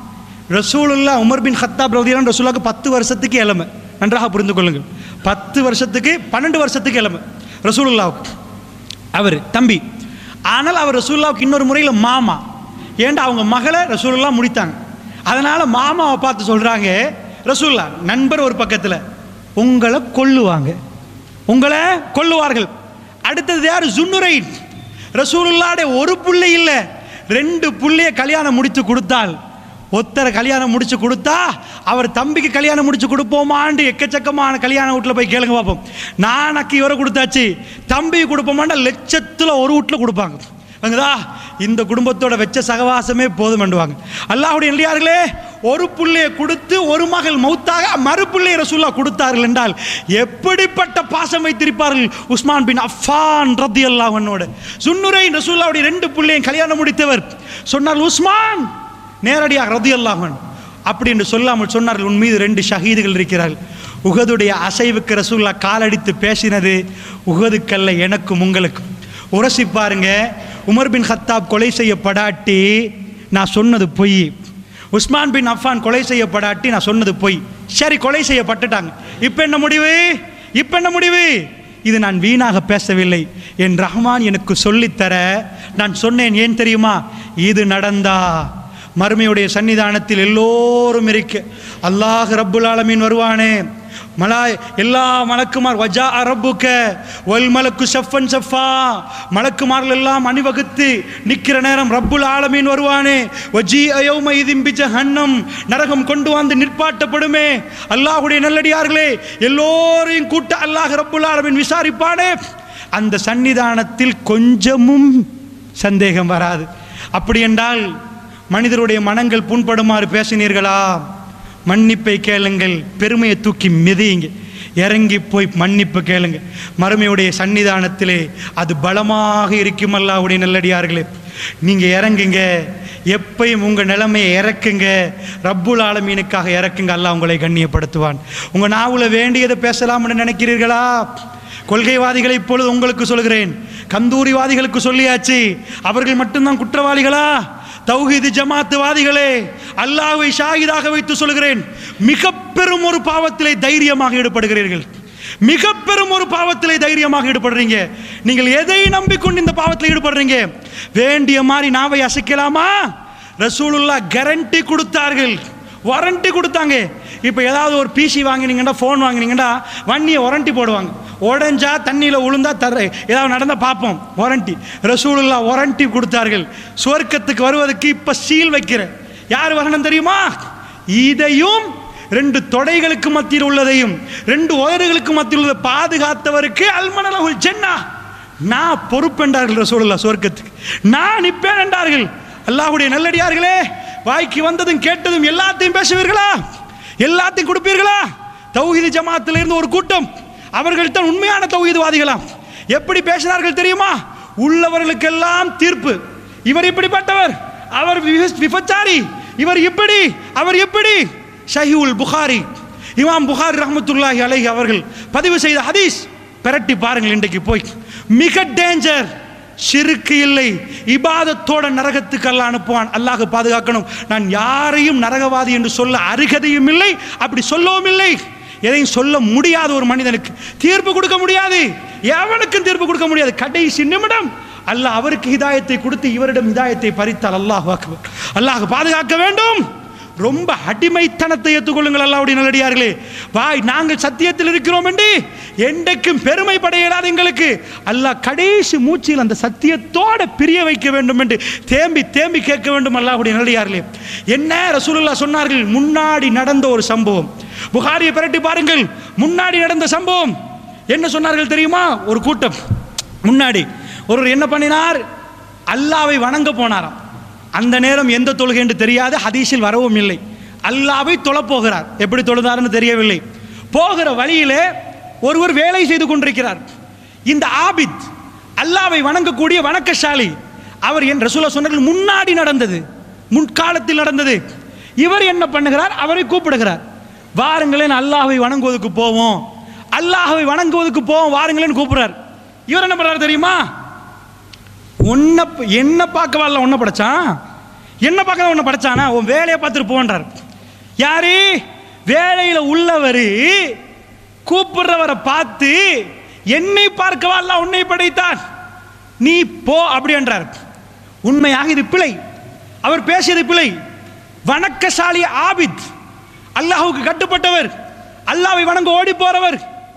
ரசூலுல்லாஹ் உமர் பின் கத்தாப் ரலியல்லாஹு அன்ஹு ரசூலுல்லாஹ்க்கு 10 வருஷத்துக்கு இளமை. நன்றாக புரிந்து கொள்ளுங்கள். 10 வருஷத்துக்கு 12 வருஷத்துக்கு இளமை ரசூலுல்லாஹ்வுக்கு, அவர் தம்பி. ஆனால் அவர் ரசூலுல்லாஹ்வுக்கு இன்னொரு முறையில் மாமா. ஏன்டா அவங்க மகளை ரசூலுல்லாஹ் முடித்தாங்க. அதனால் மாமாவை பார்த்து சொல்கிறாங்க, ரசூலுல்லாஹ் நண்பர் ஒரு பக்கத்தில், உங்களை கொல்லுவாங்க, உங்களை கொல்லுவார்கள். அடுத்தது யார்? ஜுன்னுரைன். ரசூலுல்லாஹ்வுடைய ஒரு புள்ளை இல்லை 2 புள்ளைய கல்யாணம் முடித்து கொடுத்தால், ஒத்தரை கல்யாணம் முடிச்சு கொடுத்தா அவர் தம்பிக்கு கல்யாணம் முடிச்சு கொடுப்போமான்னு எக்கச்சக்கமான கல்யாண வீட்டில் போய் கேளுங்க பார்ப்போம். நானக்கு இவரை கொடுத்தாச்சு, தம்பிக்கு கொடுப்போமாண்டா லட்சத்தில் ஒரு வீட்டில் கொடுப்பாங்க. அங்கதா இந்த குடும்பத்தோட வெச்ச சகவாசமே போதுமெண்டுவாங்க. அல்லாஹ்வுடைய நல்லடியார்களே, ஒரு புள்ளையை கொடுத்து ஒரு மகள் மௌத்தாக மறு புள்ளையை ரசூலுல்லாஹ் கொடுத்தார்கள் என்றால் எப்படிப்பட்ட பாசம் வைத்திருப்பார்கள். உஸ்மான் பின் அஃபான் ரலியல்லாஹு அன்ஹு சுன்னுரைன் ரசூலுல்லாஹ்வுடைய 2 புள்ளையும் கல்யாணம் முடித்தவர் சொன்னார், உஸ்மான் நேரடியாக ரலியல்லாஹு அன்ஹு அப்படி என்று சொல்லாமல் சொன்னார்கள், உன் மீது 2 ஷஹீதுகள் இருக்கிறார்கள். உஹதுடைய அசைவுக்கு ரசூலுல்லாஹ் காலடித்து பேசினது உஹது கல்ல எனக்கும் உங்களுக்கும். உரசி பாருங்க, உமர் பின் கத்தாப் கொலை செய்யப்படாட்டி நான் சொன்னது பொய், உஸ்மான் பின் அஃபான் கொலை செய்யப்படாட்டி நான் சொன்னது பொய். சரி, கொலை செய்யப்பட்டுட்டாங்க, இப்போ என்ன முடிவு? இப்போ என்ன முடிவு? இது நான் வீணாக பேசவில்லை, என் ரஹ்மான் எனக்கு சொல்லித்தர நான் சொன்னேன். ஏன் தெரியுமா? இது நடந்தா மறுமையுடைய சன்னிதானத்தில் எல்லோரும் இருக்கு, அல்லாஹ் ரப்புல் ஆலமீன் வருவானே, எல்லா மலக்குமார் வஜா ரப்புக்க வல் மலக்கு ஷஃபன் ஷஃபா, மலக்குமார்கள் எல்லாம் அணிவகுத்து நிற்கிற நேரம் ரப்புல் ஆலமீன் வருவானே, வஜீ யௌம இதின் பி ஜஹன்னம், நரகம் கொண்டு வந்து நிற்பாட்டப்படுமே. அல்லாஹ்வுடைய நல்லடியார்களே, எல்லோரையும் கூட்ட அல்லாஹ் ரப்புல் ஆலமீன் விசாரிப்பானே. அந்த சன்னிதானத்தில் கொஞ்சமும் சந்தேகம் வராது. அப்படி என்றால் மனிதருடைய மனங்கள் புண்படுமாறு பேசினீர்களா? மன்னிப்பை கேளுங்கள், பெருமையை தூக்கி மிதியுங்க, இறங்கி போய் மன்னிப்பு கேளுங்க. மறுமையுடைய சன்னிதானத்திலே அது பலமாக இருக்கும். அல்லாஹ்வுடைய நல்லடியார்களே, நீங்கள் இறங்குங்க, எப்பையும் உங்கள் நிலைமையை இறக்குங்க, ரப்புல் ஆலமீனுக்காக இறக்குங்க, அல்லாஹ் உங்களை கண்ணியப்படுத்துவான். உங்கள் நாவில் வேண்டியதை பேசலாம்னு நினைக்கிறீர்களா? கொள்கைவாதிகளை இப்பொழுது உங்களுக்கு சொல்கிறேன், கந்தூரிவாதிகளுக்கு சொல்லியாச்சு, அவர்கள் மட்டும்தான் குற்றவாளிகளா? தௌஹீது ஜமாத்துவாதிகளே, அல்லாஹ்வை ஷாஹிதாக வைத்து சொல்கிறேன், மிக பெரும் ஒரு பாவத்திலே தைரியமாக ஈடுபடுகிறீர்கள். மிக பெரும் ஒரு பாவத்திலே தைரியமாக ஈடுபடுறீங்க. நீங்கள் எதை நம்பிக்கொண்டு இந்த பாவத்தில் ஈடுபடுறீங்க? வேண்டிய மாதிரி நாவை அசைக்கலாமா? ரசூலுல்லாஹ் கேரண்டி கொடுத்தார்கள், வாரண்டி கொடுத்தாங்க. இப்போ ஏதாவது ஒரு பிசி வாங்கினீங்கன்னா, ஃபோன் வாங்கினீங்கன்னா வண்டியை வாரண்டி போடுவாங்க. உடஞ்சா தண்ணியில் உளுந்தா ஏதாவது நடந்தால் பார்ப்போம், வாரண்டி. ரசூலுல்லாஹ் வாரண்டி கொடுத்தார்கள். சுவர்க்கத்துக்கு வருவதற்கு இப்போ சீல் வைக்கிற யார் வரணும் தெரியுமா? இதையும் 2 தொடைகளுக்கு மத்தியில் உள்ளதையும் 2 உதடுகளுக்கு மத்தியில் உள்ள பாதுகாத்தவருக்கு அல்மனலகுல் ஜன்னா, நான் பொறுப்பென்றார்கள் ரசூலுல்லாஹ். சுவர்க்கத்துக்கு நான் நிற்பேன் என்றார்கள். அல்லாஹ்வுடைய நல்லடியார்களே, வாய்க்கு வந்ததும் கேட்டதும் எல்லாத்தையும் பேசுவீர்களா? எல்லாத்தையும் கொடுப்பீர்களா? தௌஹீது ஜமாத்தில் இருந்து ஒரு கூட்டம், அவர்கள் தான் உண்மையான தௌஹீதுவாதிகளாம். எப்படி பேசினார்கள் தெரியுமா? உள்ளவர்களுக்கெல்லாம் தீர்ப்பு. இவர் இப்படிப்பட்டவர், அவர் விபச்சாரி, இவர் இப்படி, அவர் எப்படி. ஸஹீஹுல் புகாரி, இமாம் புகாரி ரஹ்மத்துல்லாஹி அலைஹி அவர்கள் பதிவு செய்த ஹதீஸ் பிரட்டி பாருங்கள். இன்றைக்கு போய் மிக டேஞ்சர், ஷிர்க் இல்லை, இபாதத்தோட நரகத்துக்கு அல்லாஹ் அனுப்புவான். அல்லாஹ் பாதுகாக்கணும். நான் யாரையும் நரகவாதி என்று சொல்ல அருகதையும் இல்லை, அப்படி சொல்லவும் இல்லை. எதையும் சொல்ல முடியாத ஒரு மனிதனுக்கு தீர்ப்பு கொடுக்க முடியாது, எவனுக்கும் தீர்ப்பு கொடுக்க முடியாது. கடைசி நிமிடம் அல்லாஹ் அவருக்கு ஹிதாயத்தை கொடுத்து இவரிடம் ஹிதாயத்தை பறித்தால் அல்லாஹ் அக்பர். அல்லாஹ் பாதுகாக்க வேண்டும். ரொம்ப அடிமைத்தனத்தை ஏற்றுக்கொள்ளுங்கள் அல்லாஹ்வுடைய நல்லடியார்களே. வாய் நாங்கள் சத்தியத்தில் இருக்கிறோம் என்று என்றைக்கும் பெருமை படையிடாது எங்களுக்கு. அல்லாஹ் கடைசி மூச்சில் அந்த சத்தியத்தோட பிரிய வைக்க வேண்டும் என்று தேம்பி தேம்பி கேட்க வேண்டும் அல்லாஹ்வுடைய நல்லடியார்களே. என்ன ரசூலுல்லாஹ் சொன்னார்கள்? முன்னாடி நடந்த ஒரு சம்பவம், புகாரியை பிரட்டி பாருங்கள். முன்னாடி நடந்த சம்பவம் என்ன சொன்னார்கள் தெரியுமா? ஒரு கூட்டம் முன்னாடி ஒருவர் என்ன பண்ணினார்? அல்லாஹ்வை வணங்க போனாராம். அந்த நேரம் எந்த தொழுகை என்று தெரியாது, ஹதீஸில் வரவும் இல்லை. அல்லாஹ்வை தொழப் போகிறார். எப்படி தொழுதார்னு தெரியவில்லை. போகிற வழியிலே ஒருவர் வேலை செய்து கொண்டிருக்கிறார். இந்த ஆபித், அல்லாஹ்வை வணங்கக்கூடிய வணக்கசாலி, அவர் என் ரசூலுல்லாஹ் சொன்னார்கள் முன்னாடி நடந்தது, முன்காலத்தில் நடந்தது. இவர் என்ன பண்ணுகிறார்? அவரை கூப்பிடுகிறார். வாருங்களேன் அல்லாஹ்வை வணங்குவதற்கு போவோம், அல்லாஹ்வை வணங்குவதற்கு போவோம், வாருங்களேன்னு கூப்பிடுறார். இவர் என்ன பண்றாரு தெரியுமா? என்ன பார்க்க வரல, ஒன்ன படைச்சான், என்ன பார்க்க உன்னை படைச்சானா? உன் வேலையை பார்த்துட்டு போன்றார். யாரு? வேலையில் உள்ளவர் கூப்பிடுறவரை பார்த்து என்னை பார்க்கவா அல்லாஹ் உன்னை படைத்தான், நீ போ அப்படி என்றார். உண்மையாக இது பிழை, அவர் பேசியது பிழை. வணக்கசாலி ஆபித், அல்லாஹ்வுக்கு கட்டுப்பட்டவர், அல்லாஹ்வை வணங்க ஓடி போறவர்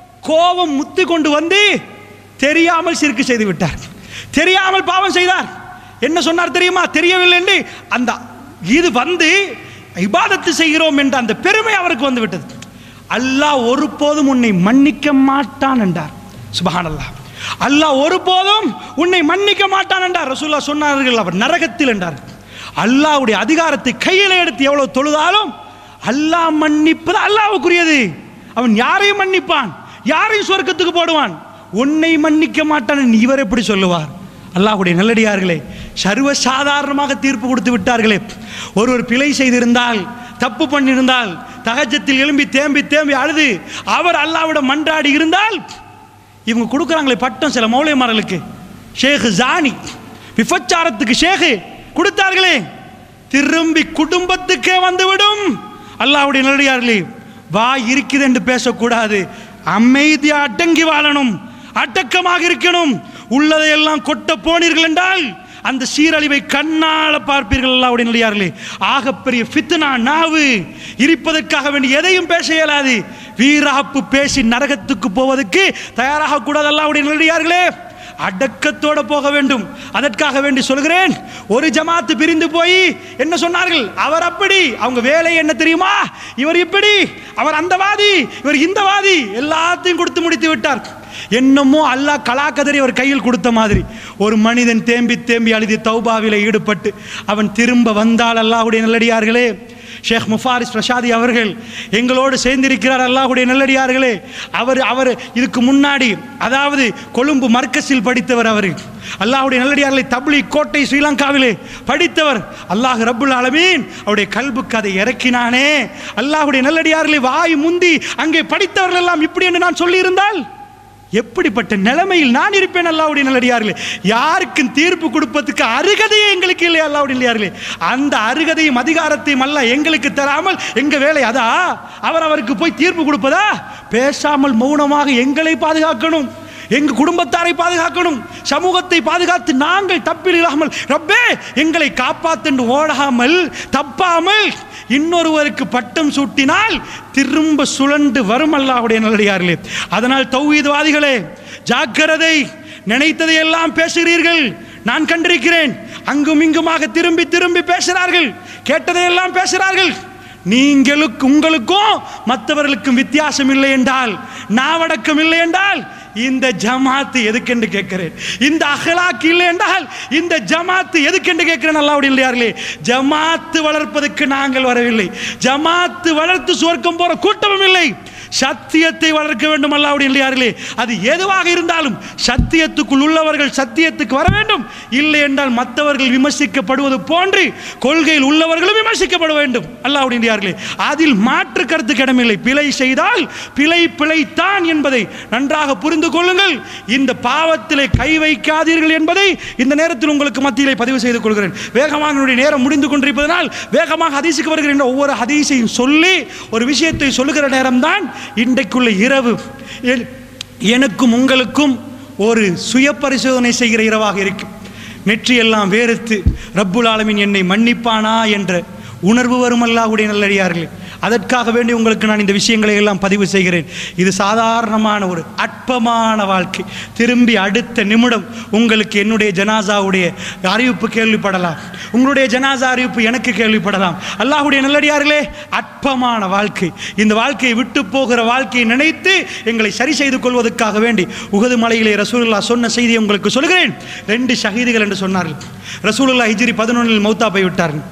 கோபம் முத்தி கொண்டு வந்து தெரியாமல் சிறுக்கு செய்து விட்டார், தெரியாமல் பாவம் செய்தார். என்ன சொன்னார் தெரியுமா? தெரியவில்லை என்று அந்த இது வந்து இபாதத்து செய்கிறோம் என்ற அந்த பெருமை அவருக்கு வந்து விட்டது. அல்லாஹ் ஒருபோதும் உன்னை மன்னிக்க மாட்டான் என்றார். சுப்ஹானல்லாஹ், அல்லாஹ் ஒருபோதும் உன்னை மன்னிக்க மாட்டான் என்றார். ரசூலுல்லாஹ் சொன்னார்கள், அவர் நரகத்தில் என்றார். அல்லாஹ்வுடைய அதிகாரத்தை கையில் எடுத்து எவ்வளவு தொழுதாலும் அல்லாஹ் மன்னிப்பது அல்லாஹ்வுக்குரியது. அவன் யாரையும் மன்னிப்பான், யாரையும் சொர்க்கத்துக்கு போடுவான். உன்னை மன்னிக்க மாட்டான் இவர் எப்படி சொல்லுவார்? அல்லாஹ்வுடைய நல்லடியார்களே, சர்வசாதாரணமாக தீர்ப்பு கொடுத்து விட்டார்களே. ஒருவர் பிழை செய்திருந்தால், தப்பு பண்ணியிருந்தால், தஹஜ்ஜத்தில் எழும்பி தேம்பி தேம்பி அழுது அவர் அல்லாஹ்விடம் மன்றாடி இருந்தால், இவங்க கொடுக்குறாங்களே பட்டம் சில மௌலைமார்களுக்கு, ஷேக் ஜானி விபச்சாரத்துக்கு ஷேக் கொடுத்தார்களே, திரும்பி குடும்பத்துக்கே வந்துவிடும். அல்லாஹ்வுடைய நல்லடியார்களே, வாய் இருக்குது என்று பேசக்கூடாது, அமைதியா அடங்கி வாழணும், அடக்கமாக இருக்கணும். உள்ளதையெல்லாம் கொட்ட போனீர்கள் என்றால் அந்த சீரழிவை கண்ணால பார்ப்பீர்கள். அல்லாஹ்வுடைய நல்லடியார்களே, ஆகப்பெரிய ஃபித்னா நாவு, இருப்பதற்காக வேண்டி எதையும் பேச இயலாது. வீராப்பு பேசி நரகத்துக்கு போவதற்கு தயாராக கூடாது. அல்லாஹ்வுடைய நல்லடியார்களே, அடக்கத்தோட போக வேண்டும். அதற்காக வேண்டி சொல்கிறேன், ஒரு ஜமாத்து பிரிந்து போய் என்ன சொன்னார்கள்? அவர் அப்படி, அவங்க வேலை என்ன தெரியுமா? இவர் இப்படி, அவர் அந்த வாதி, இவர் இந்த வாதி, எல்லாத்தையும் கொடுத்து முடித்து விட்டார். என்னமோ அல்லாஹ் கலாக்கதறி அவர் கையில் கொடுத்த மாதிரி. ஒரு மனிதன் தேம்பி தேம்பி அழுதி தௌபாவிலே ஈடுபட்டு அவன் திரும்ப வந்தால், அல்லாஹ்வுடைய நல்லடியார்களே, ஷேக் முஃபாரிஸ் ரஷாதி அவர்கள் எங்களோடு சேர்ந்திருக்கிறார். அல்லாஹ்வுடைய நல்லடியார்களே, அவர் இதுக்கு முன்னாடி அதாவது கொழும்பு மர்கஸில் படித்தவர். அவர் அல்லாஹ்வுடைய நல்லடியார்களை தப்லீக் கோட்டை ஸ்ரீலங்காவிலே படித்தவர். அல்லாஹ் ரப்புல் ஆலமீன் அவருடைய கல்புக்கு அதை இறக்கினானே. அல்லாஹ்வுடைய நல்லடியார்களை வாய் முந்தி அங்கே படித்தவர்கள் எல்லாம் இப்படி என்று நான் சொல்லி இருந்தால் எப்படிப்பட்ட நிலைமையில் நான் இருப்பேன்? அல்லாஹ்வுடைய நல்லடியார்களே, யாருக்கும் தீர்ப்பு கொடுப்பதற்கு அருகதையே எங்களுக்கு இல்லை. அல்லாஹ்வுடைய நல்லடியார்களே, அந்த அருகதையும் அதிகாரத்தையும் அல்லாஹ் எங்களுக்கு தராமல் எங்க வேலை அதா? அவருக்கு போய் தீர்ப்பு கொடுப்பதா? பேசாமல் மௌனமாக எங்களை பாதுகாக்கணும், எங்க குடும்பத்தாரை பாதுகாக்கணும், சமூகத்தை பாதுகாத்து நாங்கள் தப்பில் இல்லாமல் ரப்பே எங்களை காப்பாத்து ஓடாமல் தப்பாமல் இன்னொருவருக்கு பட்டம் சூட்டினால் திரும்ப சுழண்டு வரும். அல்லாஹ்வுடைய நல்லடியார்களே, அதனால் தௌஹீத்வாதிகளே ஜாக்கிரதை. நினைத்ததை எல்லாம் பேசுகிறீர்கள், நான் கண்டிருக்கிறேன். அங்கும் இங்குமாக திரும்பி திரும்பி பேசுகிறார்கள், கேட்டதையெல்லாம் பேசுகிறார்கள். உங்களுக்கும் மற்றவர்களுக்கும் வித்தியாசம் இல்லை என்றால், நாவடக்கம் இல்லை என்றால் இந்த ஜமாத்து எதுக்கென்று கேட்கிறேன். இந்த அஹ்லாக் இல்லை என்றால் இந்த ஜமாத்து எதுக்கென்று கேட்கிறேன். அல்லாஹ்வுடைய நல்லடியார்களே, ஜமாத்து வளர்ப்பதற்கு நாங்கள் வரவில்லை, ஜமாத்து வளர்த்து சுவர்க்கம் போற கூட்டமும் இல்லை. சத்தியத்தை வளர்க்க வேண்டும். அல்லாஹ்வுடைய நல்லடியார்களே, அது எதுவாக இருந்தாலும் சத்தியத்துக்குள் உள்ளவர்கள் சத்தியத்துக்கு வர வேண்டும். இல்லை என்றால் மற்றவர்கள் விமர்சிக்கப்படுவது போன்று கொள்கையில் உள்ளவர்களும் விமர்சிக்கப்பட வேண்டும். அல்லாஹ்வுடைய நல்லடியார்களே, அதில் மாற்று கருத்து இடமில்லை. பிழை செய்தால் பிழைத்தான் என்பதை நன்றாக புரிந்து கொள்ளுங்கள். இந்த பாவத்திலே கை வைக்காதீர்கள் என்பதை இந்த நேரத்தில் உங்களுக்கு மத்தியிலே பதிவு செய்து கொள்கிறேன். வேகமாக என்னுடைய நேரம் முடிந்து கொண்டிருப்பதனால் வேகமாக ஹதீஸுக்கு வருகிற ஒவ்வொரு ஹதீஸையும் சொல்லி ஒரு விஷயத்தை சொல்லுகிற நேரம்தான் இன்றைக்குள்ள இரவு எனக்கும் உங்களுக்கும் ஒரு சுய பரிசோதனை செய்கிற இரவாக இருக்கும். நெற்றியெல்லாம் வேறுத்து ரப்புல் ஆலமீன் என்னை மன்னிப்பானா என்ற உணர்வு வரும். அல்லாஹ்வுடைய நல்லடியார்களே, அதற்காக வேண்டி உங்களுக்கு நான் இந்த விஷயங்களை எல்லாம் பதிவு செய்கிறேன். இது சாதாரணமான ஒரு அற்பமான வாழ்க்கை. திரும்பி அடுத்த நிமிடம் உங்களுக்கு என்னுடைய ஜனாசாவுடைய அறிவிப்பு கேள்விப்படலாம், உங்களுடைய ஜனாசா அறிவிப்பு எனக்கு கேள்விப்படலாம். அல்லாஹ்வுடைய நல்லடியார்களே, அற்பமான வாழ்க்கை. இந்த வாழ்க்கையை விட்டு போகிற வாழ்க்கையை நினைத்து எங்களை சரி செய்து கொள்வதற்காக வேண்டி உஹது மலையிலே ரசூலுல்லாஹ் சொன்ன செய்தியை உங்களுக்கு சொல்கிறேன். 2 ஷஹீதுகள் என்று சொன்னார்கள். ரசூலுல்லாஹ் ஹிஜ்ரி 11 மௌத்தா போய் விட்டார்கள்.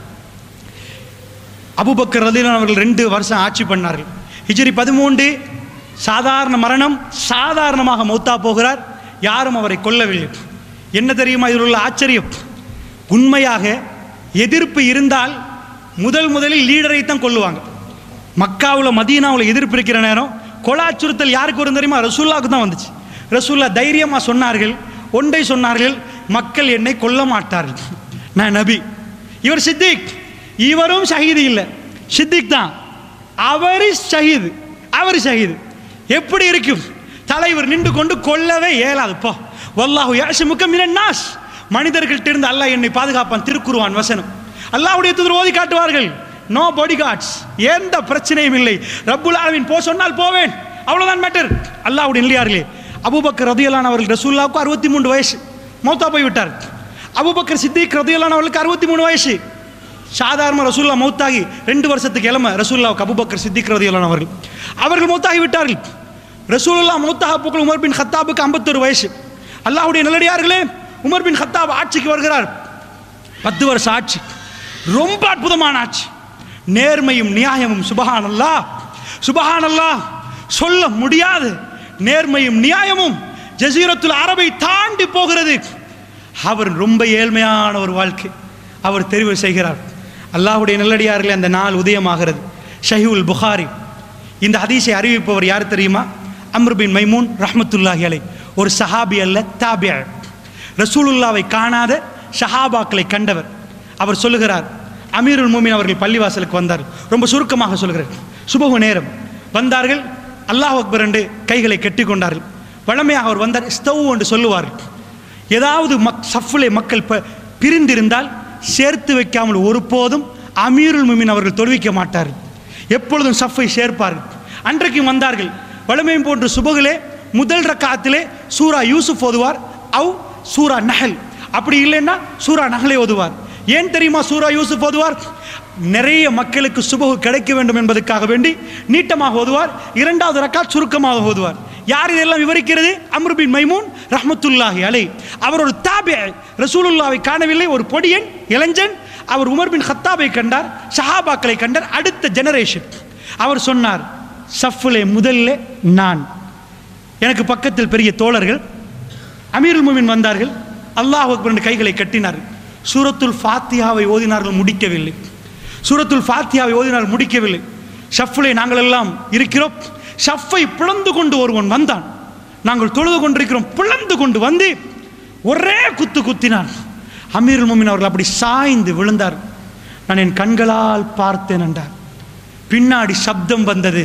அபூபக்கர் ரலியல்லாஹு அவர்கள் 2 வருஷம் ஆட்சி பண்ணார்கள். ஹிஜ்ரி 13 சாதாரண மரணம், சாதாரணமாக மௌத்தா போகிறார். யாரும் அவரை கொல்லவில்லை. என்ன தெரியுமா இதில் உள்ள ஆச்சரியம்? உண்மையாக எதிர்ப்பு இருந்தால் முதலில் லீடரை தான் கொல்லுவாங்க. மக்காவில் மதீனாவில் எதிர்ப்பு இருக்கிற நேரம் கொலை அச்சுறுத்தல் யாருக்கு வரும் தெரியுமா? ரசூலுல்லாஹ்வுக்கு தான் வந்துச்சு. ரசூலுல்லாஹ் தைரியமாக சொன்னார்கள், ஒன்றை சொன்னார்கள், மக்கள் என்னை கொல்ல மாட்டார்கள், நான் நபி, இவர் சித்திக், இவரும் ஷஹீது இல்லை, சித்திக் தான், அவர் ஷஹீது, அவர் ஷஹீது. எப்படி இருக்கும்? தலைவர் நின்று கொண்டு கொல்லவே இயலாது. போ வல்லாஹு யஅஸிமுக மினன் நாஸ், மனிதர்கள்ட்ட இருந்து அல்லாஹ் என்னை பாதுகாப்பான். திருக்குர்ஆன் வசனம். அல்லாஹ்வுடைய தூதர் ஓதி காட்டுவார்கள், நோ பாடி கார்ட்ஸ், எந்த பிரச்சனையும் இல்லை, ரப்புல் ஆலமீன் போ சொன்னால் போவேன், அவ்வளவுதான் மேட்டர். அல்லாஹ்வுடைய நல்லடியார்களே, அபூபக்கர் ரலியல்லாஹு அன்ஹு அவர்கள் ரசூலுல்லாஹ்வுக்கு 63 வயசு, மௌத்தா போய் விட்டார். அபூபக்கர் சித்திக் ரலியல்லாஹு அன்ஹு அவர்களுக்கு 63 வயசு. சாதாரண ரசூலுல்லாஹ் மௌத்தாகி 2 வருஷத்துக்கு இளம ரசூலுல்லாஹ்வுக்கு அபூபக்கர் சித்திக் ரலியல்லாஹு அன்ஹு அவர்கள் மௌத்தாகி விட்டார்கள். ரசூலுல்லாஹ் மௌத்தாக போக்குள் உமர் பின் கத்தாபுக்கு 51 வயசு. அல்லாஹ்வுடைய நல்லடியார்களே, உமர் பின் கத்தாப் ஆட்சிக்கு வருகிறார். 10 வருஷம் ஆட்சி, ரொம்ப அற்புதமான ஆட்சி, நேர்மையும் நியாயமும். சுபஹானல்லாஹ், சுபஹானல்லாஹ், சொல்ல முடியாது. நேர்மையும் நியாயமும் ஜஸீரத்துல் அரபை தாண்டி போகிறது. அவர் ரொம்ப ஏழ்மையான ஒரு வாழ்க்கை அவர் தெரிவு செய்கிறார். அல்லாஹ்வுடைய நல்லடியார்களே, அந்த நாள் உதயமாகிறது. ஷஹீஹுல் புகாரி. இந்த ஹதீஸை அறிவிப்பவர் யார் தெரியுமா? அம்ர் பின் மைமூன் ரஹ்மத்துல்லாஹி அலைஹ். ஒரு சஹாபி அல்ல, தாபிஅ. ரசூலுல்லாவை காணாத ஷஹாபாக்களை கண்டவர். அவர் சொல்லுகிறார், அமீருல் மூமின் அவர்கள் பள்ளிவாசலுக்கு வந்தார். ரொம்ப சுருக்கமாக சொல்கிறார். சுபஹு நேரம் வந்தார்கள். அல்லாஹ் அக்பர் என்று கைகளை கட்டி கொண்டார்கள். வழமையாக அவர் வந்தார், ஸ்தவ் என்று சொல்லுவார்கள். ஏதாவது சஃப்லே மக்கள் பிரிந்திருந்தால் சேர்த்து வைக்காமல் ஒருபோதும் அமீருல் மூமின் அவர்கள் தொழுவிக்க மாட்டார்கள். எப்பொழுதும் சஃப்பை சேர்ப்பார்கள். அன்றைக்கும் வந்தார்கள். வழமையும் போன்று சுபகிலே முதல் ரக்காத்திலே சூரா யூசுப் ஓதுவார், அவ் சூரா நஹல். அப்படி இல்லைன்னா சூரா நஹலை ஓதுவார். ஏன் தெரியுமா சூரா யூசுப் ஓதுவார்? நிறைய மக்களுக்கு சுபஹு கிடைக்க வேண்டும் என்பதற்காக வேண்டி நீட்டமாக ஓதுவார். 2வது ரக்காத் சுருக்கமாக ஓதுவார். யார் இதெல்லாம் விவரிக்கிறது? அம்ர் பின் மைமூன் ரஹ்மத்துல்லாஹி அலைஹ். அவர் ஒரு தாபிஅ, ரசூலுல்லாவை காணவில்லை, ஒரு பொடியன் இளைஞன். அவர் உமர் பின் கத்தாபை கண்டார், சஹாபாக்களை கண்டார், அடுத்த ஜெனரேஷன். அவர் சொன்னார், சஃப்லே முதல்ல நான், எனக்கு பக்கத்தில் பெரிய தோழர்கள். அமீருல் மூமின் வந்தார்கள். அல்லாஹ் அக்பர் என்று கைகளை கட்டினார்கள். சூரத்துல் ஃபாத்திஹாவை ஓதினார்கள், முடிக்கவில்லை. சூரத்துல் ஃபாத்திஹாவை ஓதினார்கள், முடிக்கவில்லை. ஷஃப்லே நாங்கள் எல்லாம் இருக்கிறோம். ஷஃப்பை பிளந்து கொண்டு ஒருவன் வந்தான். நாங்கள் தொழுது கொண்டிருக்கிறோம். பிளந்து கொண்டு வந்து ஒரே குத்து குத்தினான். அமீருல் மூமின் அவர்கள் அப்படி சாய்ந்து விழுந்தார். நான் என் கண்களால் பார்த்தேன் என்றார். பின்னாடி சப்தம் வந்தது.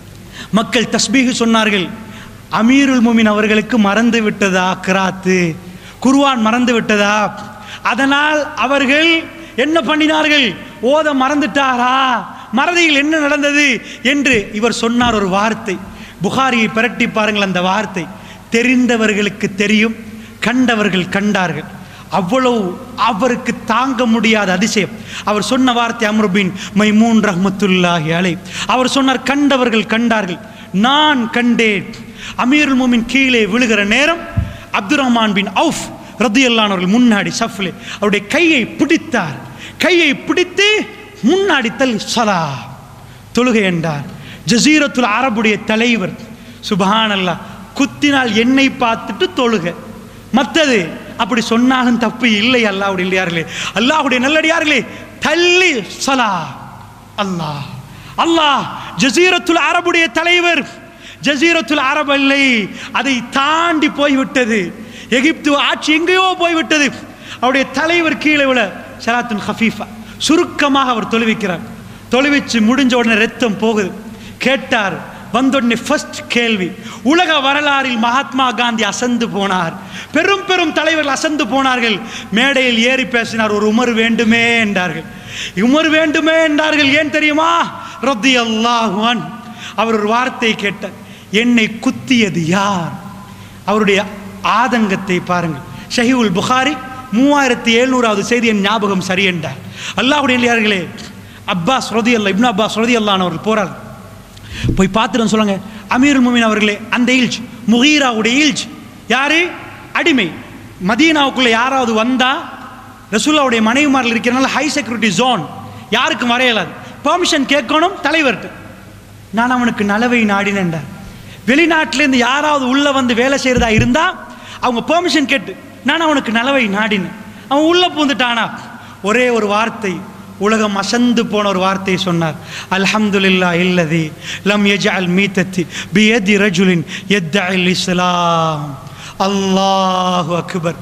மக்கள் தஸ்பீஹ் சொன்னார்கள். அமீருல் மூமின் அவர்களுக்கு மறந்து விட்டதா கிராத்து, குர்ஆன் மறந்து விட்டதா? அதனால் அவர்கள் என்ன பண்ணினார்கள்? ஓத மறந்துட்டாரா? மறதியில் என்ன நடந்தது என்று இவர் சொன்னார் ஒரு வார்த்தை. புகாரியை பிரட்டி பாருங்கள். அந்த வார்த்தை தெரிந்தவர்களுக்கு தெரியும், கண்டவர்கள் கண்டார்கள். அவ்வளவு அவருக்கு தாங்க முடியாத அதிசயம். அவர் சொன்ன வார்த்தை அம்ர் பின் மைமூன் ரஹ்மத்துல்லாஹி அலைஹ். அவர் சொன்னார், கண்டவர்கள் கண்டார்கள், நான் கண்டேன். அமீருல் மூமின் கீழே விழுகிற நேரம் அப்துர் ரஹ்மான் பின் அவுஃப் ரலியல்லாஹு அன்ஹு முன்னாடி சஃப்லே அவருடைய கையை பிடித்தார். கையை பிடித்து முன்னாடி தள்ளி ஸலா, தொழுகை என்றார். ஜஸீரத்துல் அரபுடைய தலைவர். சுப்ஹானல்லாஹ், குத்தினால் என்னை பார்த்துட்டு தொழுகை, மற்றது அப்படி சொன்னாலும் தப்பு இல்லை. அல்லாஹ்வுடைய நல்லடியார்களே, அல்லாஹ்வுடைய நல்லடியார்களே, தள்ளி ஸலா. அல்லாஹ் அல்லாஹ் ஜஸீரத்துல் அரபுடைய தலைவர். ஜஸீரத்துல் அரபு இல்லை, அதை தாண்டி போய்விட்டது. எகிப்து ஆட்சி எங்கேயோ போய்விட்டது. அவருடைய தலைவர் கீழே விட ஸலாத்துன் ஹஃபீஃபா, சுருக்கமாக அவர் தொழுவிக்கிறார். தொழுவிச்சு முடிஞ்ச உடனே ரத்தம் போகுது. கேட்டார், வந்தோடனே ஃபர்ஸ்ட் கேள்வி, உலக வரலாறில் மகாத்மா காந்தி அசந்து போனார், பெரும் பெரும் தலைவர்கள் அசந்து போனார்கள். மேடையில் ஏறி பேசினார், ஒரு உமர் வேண்டுமே என்றார்கள். உமர் வேண்டுமே என்றார்கள். ஏன் தெரியுமா? ரலியல்லாஹு அன்ஹு. அவர் ஒரு வார்த்தை கேட்டார், என்னை குத்தியது யார்? அவருடைய ஆதங்கத்தை பாருங்கள். ஷஹீஹுல் புகாரி 3700வது செய்தி, என் ஞாபகம் சரி என்றார். அல்லாஹ்வுடைய நல்லடியார்களே, அப்பாஸ் ரலியல்லாஹு, இப்னு அப்பாஸ் ரலியல்லாஹு அன்ஹு அவர்கள் போறார். போய் பார்த்துட்டு சொல்லுங்க, அமீருல் மூமின் அவர்களே, அந்த இல்ஜ் முகீராவுடைய இல்ஜ் யாரு? அடிமை. மதீனாவுக்குள்ள யாராவது வந்தா ரசூலுல்லாஹ்வுடைய மனைவிமார்கள் இருக்கிறனால ஹை செக்யூரிட்டி ஜோன், யாருக்கும் வரையலாது. பெர்மிஷன் கேட்கணும் தலைவர்கிட்ட. நான் அவனுக்கு நலவை நாடினேன். வெளிநாட்டிலேருந்து யாராவது உள்ள வந்து வேலை செய்யறதா இருந்தா அவங்க பெர்மிஷன் கேட்டு நான் அவனுக்கு நலவை நாடினேன். அவன் உள்ள பூந்துட்டானா, ஒரே ஒரு வார்த்தை, உலகம் அசந்து போன ஒரு வார்த்தையை சொன்னார். அல்ஹம்துலில்லாஹ் இல்லதி லம் யஜஅல் மீதத்தி பியதி ரஜுலின் யத்தஇல் இஸ்லாம். அல்லாஹு அக்பர்.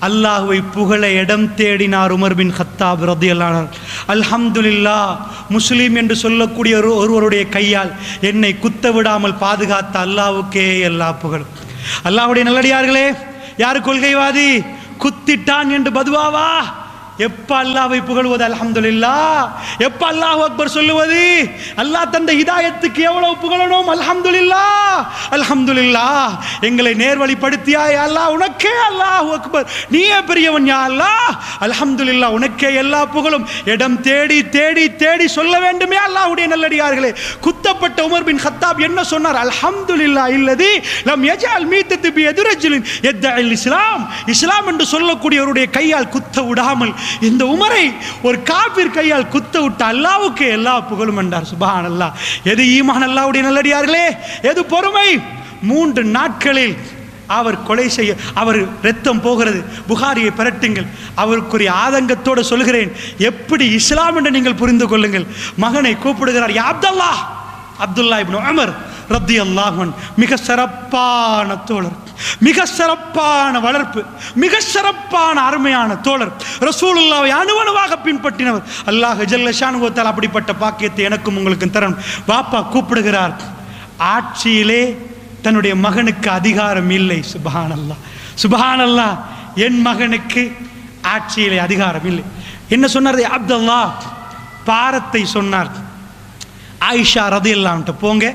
அல்லாஹ்வை புகழ இடம் தேடினார் உமர் பின் கத்தாப் ரலியல்லாஹு அன்ஹு. அல்ஹம்துலில்லாஹ், முஸ்லீம் என்று சொல்லக்கூடிய ஒருவருடைய கையால் என்னை குத்த விடாமல் பாதுகாத்த அல்லாஹ்வுக்கே எல்லா புகழும். அல்லாஹ்வுடைய நல்லடியார்களே, யார் கொள்கைவாதி? குத்திட்டான் என்று பதுவாவா? எப்ப அல்லாஹ்வை புகழ்வது அல்ஹம்துலில்லாஹ், எப்ப அல்லாஹ் அக்பர் சொல்லுவது? அல்லாஹ் தந்த ஹிதாயத்துக்கு எவ்வளவு புகழணும்? அல்ஹம்துலில்லாஹ், அல்ஹம்துலில்லாஹ். எங்களை நேர்வழிப்படுத்தியாய் அல்லாஹ், உனக்கே அல்லாஹ் அக்பர், நீயே பெரியவன் யா அல்லாஹ், அல்ஹம்துலில்லாஹ், உனக்கே எல்லா புகழும். இடம் தேடி தேடி தேடி சொல்ல வேண்டுமே அல்லாஹ்வுடைய நல்லடியார்களே. குத்தப்பட்ட உமர் பின் கத்தாப் என்ன சொன்னார்? அல்ஹம்துலில்லாஹ் இல்லதி லம் யஜஅல் மீத்தத்து பி யதுரஜுலின் யத்தஇல் இஸ்லாம். இஸ்லாம் என்று சொல்லக்கூடியவருடைய கையால் குத்த விடாமல் இந்த உமரை ஒரு காபிர் கையால் குத்த விட்ட அல்லாஹ்வுக்கு எல்லா புகழும் என்றார். சுப்ஹானல்லாஹ். எது ஈமான் அல்லாஹ்வுடைய நல்லடியார்களே, எது பொறுமை? 3 நாட்களில் அவர் கொலை செய்ய, அவர் ரத்தம் போகிறது. புகாரியை பிரட்டுங்கள். அவருக்குரிய ஆதங்கத்தோடு சொல்கிறேன், எப்படி இஸ்லாம் என்று நீங்கள் புரிந்து கொள்ளுங்கள். மகனை கூப்பிடுகிறார், யா அப்துல்லாஹ். அப்துல்லா இப்னு உமர் ரலியல்லாஹு அன்ஹு மிக சிறப்பான தோழர், மிக சிறப்பான வளர்ப்பு, மிக சிறப்பான அருமையான தோழர், ரசூலுல்லாஹ்வை அணுவணுவாக பின்பற்றினவர். அல்லாஹ் ஜல்ல ஷானுஹு தஆலா அப்படிப்பட்ட பாக்கியத்தை எனக்கும் உங்களுக்கும் தரணும். பாப்பா கூப்பிடுகிறார். ஆட்சியிலே தன்னுடைய மகனுக்கு அதிகாரம் இல்லை. சுப்ஹானல்லாஹ், சுப்ஹானல்லாஹ். என் மகனுக்கு ஆட்சியிலே அதிகாரம் இல்லை. என்ன சொன்னார்? அப்துல்லாஹ் பாரத்தை சொன்னார். ஆயிஷா ரலியல்லாஹு அன்ஹா, போங்க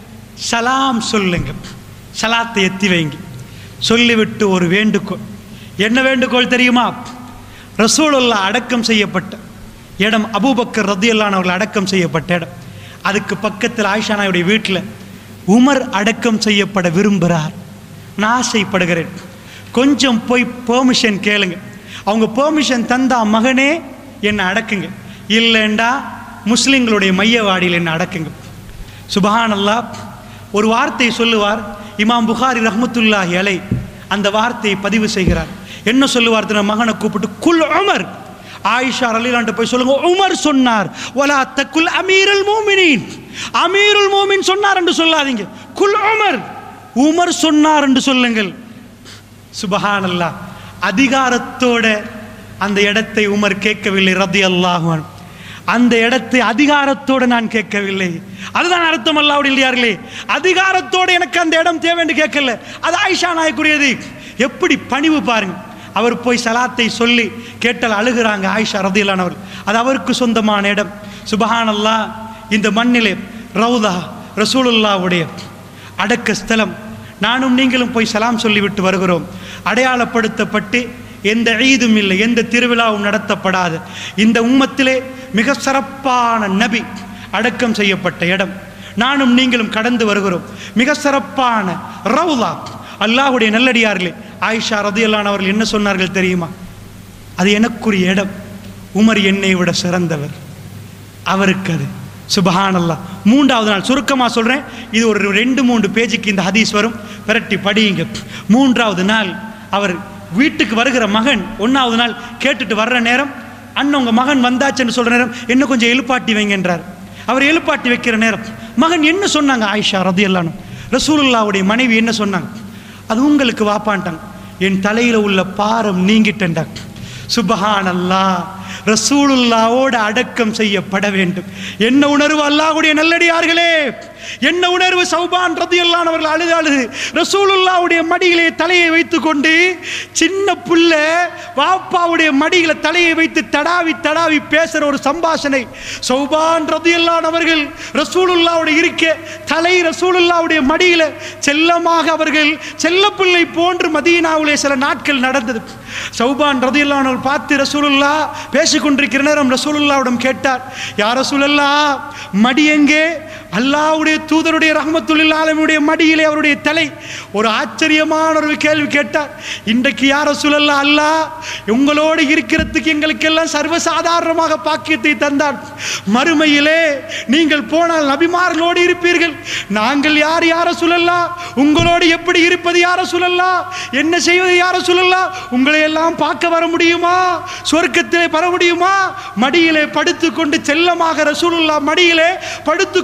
சலாம் சொல்லுங்க, சலாத்தை எத்தி வைங்க. சொல்லிவிட்டு ஒரு வேண்டுகோள். என்ன வேண்டுகோள் தெரியுமா? ரசூலுல்லாஹ் அடக்கம் செய்யப்பட்ட இடம், அபூபக்கர் ரலியல்லாஹு அன்ஹு அவர்கள் அடக்கம் செய்யப்பட்ட இடம், அதுக்கு பக்கத்தில் ஆயிஷா நாயுடைய வீட்டில் உமர் அடக்கம் செய்யப்பட விரும்புகிறார். நான் ஆசைப்படுகிறேன், கொஞ்சம் போய் பெர்மிஷன் கேளுங்க. அவங்க பெர்மிஷன் தந்தா மகனே என்னை அடக்குங்க, இல்லைண்டா முஸ்லிம்களுடைய மையவாடியில் என்னை அடக்குங்க. சுப்ஹானல்லாஹ். ஒரு வார்த்தை சொல்லுவார் இமாம் புகாரி ரஹ்மத்துல்லாஹி அலைஹி, அந்த வார்த்தையை பதிவு செய்கிறார். என்ன சொல்லுவார்? தன் மகனை கூப்பிட்டு குல் உமர், ஆயிஷா ரலியல்லாஹு அன்ஹா போய் சொல்லுங்க உமர் சொன்னார், வலா தகுல் அமீருல் மூமினீன், அமீருல் மூமின் சொன்னார் என்று சொல்லாதீங்க, குல் உமர், உமர் சொன்னார் என்று சொல்லுங்கள். சுப்ஹானல்லாஹ். அதிகாரத்தோட அந்த இடத்தை உமர் கேட்கவில்லை ரலியல்லாஹு அன்ஹு. அந்த இடத்தை அதிகாரத்தோடு நான் கேட்கவில்லை. அதுதான் அர்த்தம் அல்லாஹ்வுடைய நல்லடியார்களே. அதிகாரத்தோடு எனக்கு அந்த இடம் தேவை என்று கேட்கல, அது ஆயிஷா நாயக்குரியது. எப்படி பணிவு பாருங்க. அவர் போய் சலாத்தை சொல்லி கேட்டால் அழுகிறாங்க ஆயிஷா ரலியல்லாஹு அன்ஹா. அது அவருக்கு சொந்தமான இடம். சுப்ஹானல்லாஹ். இந்த மண்ணிலே ரவுதா ரசூலுல்லாஹ்வுடைய அடக்க ஸ்தலம். நானும் நீங்களும் போய் சலாம் சொல்லிவிட்டு வருகிறோம். அடையாளப்படுத்தப்பட்டு எந்த ஈதும் இல்லை, எந்த திருவிழாவும் நடத்தப்படாது இந்த உம்மத்திலே மிக சிறப்பான நபி அடக்கம் செய்யப்பட்ட இடம். நானும் நீங்களும் கடந்து வருகிறோம். மிக சிறப்பான ரவுலா. அல்லாஹ்வுடைய நல்லடியார்களே, ஆயிஷா ரலியல்லாஹு அன்ஹா அவர்கள் என்ன சொன்னார்கள் தெரியுமா? அது எனக்குரிய இடம், உமர் என்னை விட சிறந்தவர், அவருக்கு அது. சுப்ஹானல்லாஹ். 3வது நாள் சுருக்கமாக சொல்கிறேன், இது ஒரு 2-3 பேஜுக்கு இந்த ஹதீஸ் வரும், விரட்டி படியுங்க. 3வது நாள் அவர் வீட்டுக்கு வருகிற மகன் 1வது நாள் கேட்டுட்டு வர்ற நேரம், அண்ணன் உங்கள் மகன் வந்தாச்சுன்னு சொல்கிற நேரம், என்ன கொஞ்சம் எழுப்பாட்டி வைங்கன்றார். அவர் எழுப்பாட்டி வைக்கிற நேரம் மகன் என்ன சொன்னாங்க? ஆயிஷா ரலியல்லாஹு அன்ஹா, ரசூலுல்லாஹ்வுடைய மனைவி என்ன சொன்னாங்க? அது உங்களுக்கு வாப்பான்ட்டாங்க, என் தலையில் உள்ள பாரம் நீங்கிட்டேன்டாங்க. சுப்ஹானல்லாஹ். ரசூலுல்லாஹ்வோடு அடக்கம் செய்யப்பட வேண்டும். என்ன உணர்வு அல்லாஹ்வுடைய நல்லடியார்களே, என்ன உணர்வு! சௌபான் ரலியல்லாஹு அன்ஹு அவர்கள் அழுது ரசூலுல்லாஹ்வுடைய மடியிலே தலையை வைத்துக்கொண்டு, சின்ன புள்ள வாப்பாவுடைய மடியில தலையை வைத்து தடாவி தடாவி பேசுற ஒரு சம்பாஷணை. சௌபான் ரலியல்லாஹு அன்ஹு அவர்கள் ரசூலுல்லாஹ்வுடைய இருக்க தலை ரசூலுல்லாஹ்வுடைய மடியில செல்லமாக அவர்கள் செல்ல பிள்ளை போன்று மதீனாவிலே சில நாட்கள் நடந்தது. சௌபான் ரலியல்லாஹு அன்ஹு பார்த்து ரசூலுல்லாஹ் பேசிக்கொண்டிருக்கிற நேரம் ரசூலுல்லாஹ்விடம் கேட்டார், யா ரசூலல்லாஹ், மடி எங்கே? அல்லாஹ்வுடைய தூதருடைய ரஹ்மத்துல் ஆலமீனுடைய மடியிலே அவருடைய தலை. ஒரு ஆச்சரியமான ஒரு கேள்வி கேட்டார். இன்றைக்கு யா ரசூலல்லாஹ், அல்லாஹ் உங்களோடு இருக்கிறதுக்கு எங்களுக்கெல்லாம் சர்வசாதாரணமாக பாக்கியத்தை தந்தார். மறுமையிலே நீங்கள் போனால் நபிமார்களோடு இருப்பீர்கள். நாங்கள் யார் யா ரசூலல்லாஹ்? உங்களோடு எப்படி இருப்பது யா ரசூலல்லாஹ்? என்ன செய்வது யா ரசூலல்லாஹ்? உங்களை எல்லாம் பார்க்க வர முடியுமா? சொர்க்கத்திலே பெற முடியுமா? மடியிலே படுத்துக்கொண்டு செல்லமாக ரசூலுல்லாஹ் மடியிலே படுத்துக்கொண்டு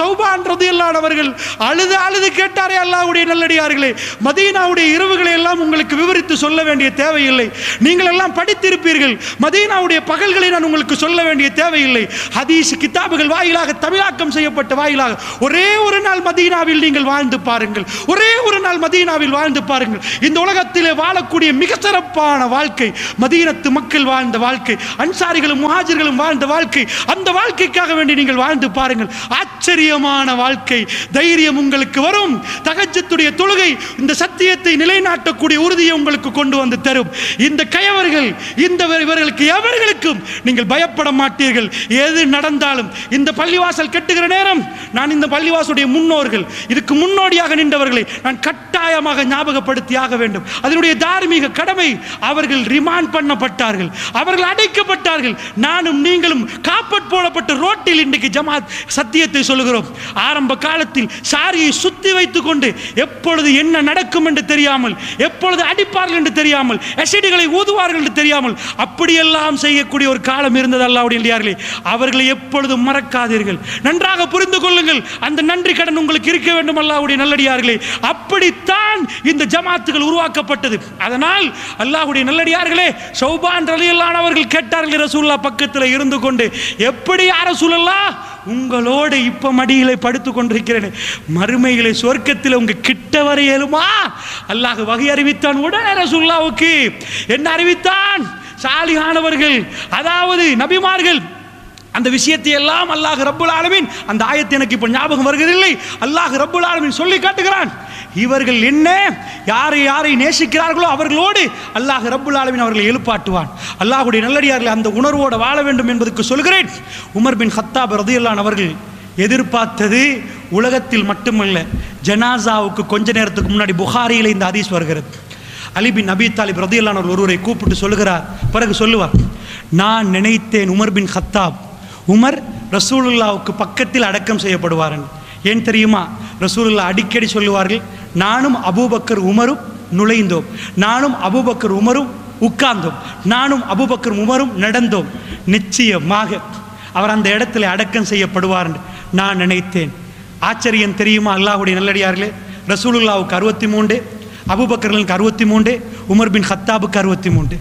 சௌபான் ரலியல்லாஹு அவர்கள் அழுது அழுது கேட்டாரே அல்லாஹ்வுடைய நல்லடியார்களே, மதீனாவுடைய இரவுகளை எல்லாம் உங்களுக்கு விவரித்து சொல்ல வேண்டிய தேவையில்லை. நீங்கள் எல்லாம் படித்திருப்பீர்கள். மதீனாவுடைய பகல்களை நான் உங்களுக்கு சொல்ல வேண்டிய தேவையில்லை. ஹதீஸ் கிதாபுகள் வாயிலாக, தமிழாக்கம் செய்யப்பட்ட வாயிலாக ஒரே ஒரு நாள் மதீனாவில் நீங்கள் வாழ்ந்து பாருங்கள். ஒரே ஒரு நாள் மதீனாவில் வாழ்ந்து பாருங்கள். இந்த உலகத்திலே வாழக்கூடிய மிக சிறப்பான வாழ்க்கை மதீனத்து மக்கள் வாழ்ந்த வாழ்க்கை, அன்சாரிகளும் முஹாஜிர்களும் வாழ்ந்த வாழ்க்கை. அந்த வாழ்க்கைக்காக வேண்டி நீங்கள் வாழ்ந்து பாருங்கள். ஆச்சரியமான வாழ்க்கை. தைரியம் உங்களுக்கு வரும். தஹஜ்ஜுடைய தொழுகை இந்த சத்தியத்தை நிலைநாட்டக்கூடிய உறுதியை உங்களுக்கு கொண்டு வந்து தரும். இந்த கயவர்கள், இவர்களுக்கு எவர்களுக்கும் நீங்கள் பயப்பட மாட்டீர்கள். எது நடந்தாலும் இந்த பள்ளிவாசல் கட்டுகிற நேரம் நான் இந்த பள்ளிவாசலுடைய முன்னோர்கள், இதுக்கு முன்னோடியாக நின்றவர்களை நான் கட்டாயமாக ஞாபகப்படுத்தியாக வேண்டும். அதனுடைய தார்மீக கடமை. அவர்கள் ரிமாண்ட் பண்ணப்பட்டார்கள், அவர்கள் அடைக்கப்பட்டார்கள். நானும் நீங்களும் காப்பட் போடப்பட்ட ரோட்டில் இன்றைக்கு ஜமாத் சத்தியத்தை சொல்லுகிறோம். ஆரம்ப காலத்தில் சாரியை சுத்தி வைத்துக் கொண்டு எப்பொழுது என்ன நடக்கும் என்று தெரியாமல், எப்பொழுது அடிப்பார்கள் என்று தெரியாமல், அசிடுகளை ஊதுவார்கள் என்று தெரியாமல் அப்படியெல்லாம் செய்யக்கூடிய ஒரு காலம் இருந்தது. அல்லாஹ்வுடைய நல்லடியார்களே, அவர்களை எப்பொழுதும் மறக்காதீர்கள். நன்றாக புரிந்து கொள்ளுங்கள். அந்த நன்றி கடன் உங்களுக்கு இருக்க வேண்டும். அல்லாஹ்வுடைய நல்லடியார்களே, அப்படித்தான் இந்த ஜமாத்துகள் உருவாக்கப்பட்டது. அதனால் அல்லாஹ்வுடைய நல்லடியார்களே, சௌபான் ரலியல்லாஹு அவர்கள் கேட்டார்கள் ரசூலுல்லாஹ் பக்கத்தில் இருந்து கொண்டு, எப்படி யா ரசூலல்லாஹ் உங்களோடு இப்ப மடியிலே படுத்து கொண்டிருக்கிறேன், மறுமையிலே சொர்க்கத்தில் உங்க கிட்ட வர இயலுமா? அல்லாஹ் வகை அறிவித்தான். உடனே ரசூலுல்லாஹ்வுக்கு என்ன அறிவித்தான்? சாலிஹானவர்கள், அதாவது நபிமார்கள், அந்த விஷயத்தை எல்லாம் அல்லாஹ் ரப்புல் ஆலமீன், அந்த ஆயத்தை எனக்கு இப்போ ஞாபகம் வருகிறதில்லை, அல்லாஹ் ரப்புல் ஆலமீன் சொல்லி காட்டுகிறான். இவர்கள் என்ன யாரை யாரை நேசிக்கிறார்களோ அவர்களோடு அல்லாஹ் ரப்புல் ஆலமீன் அவர்களை எழுப்பாட்டுவான். அல்லாஹ்வுடைய நல்லடியார்கள் அந்த உணர்வோடு வாழ வேண்டும் என்பதற்கு சொல்கிறேன். உமர் பின் ஹத்தாப் ரலியல்லாஹு அவர்கள் எதிர்பார்த்தது உலகத்தில் மட்டுமல்ல, ஜனாசாவுக்கு கொஞ்ச நேரத்துக்கு முன்னாடி புகாரியில் இந்த ஹதீஸ் வருகிறது. அலி பின் அபி தாலிப் ரலியல்லாஹு அன்ஹு ஒருவரை கூப்பிட்டு சொல்லுகிறார். பிறகு சொல்லுவார், நான் நினைத்தேன் உமர் பின் ஹத்தாப், உமர் ரசூலுல்லாவுக்கு பக்கத்தில் அடக்கம் செய்யப்படுவார். ஏன் தெரியுமா? ரசூலுல்லாஹ் அடிக்கடி சொல்லுவார்கள், நானும் அபூபக்கர் உமரும் நுழைந்தோம், நானும் அபூபக்கர் உமரும் உட்கார்ந்தோம், நானும் அபூபக்கர் உமரும் நடந்தோம், நிச்சயமாக அவர் அந்த இடத்துல அடக்கம் செய்யப்படுவார் நான் நினைத்தேன். ஆச்சரியம் தெரியுமா? அல்லாஹ்வுடைய நல்லடியார்களே, ரசூலுல்லாவுக்கு 63, அபூபக்கர்களுக்கு 63, உமர் பின் ஹத்தாபுக்கு 63,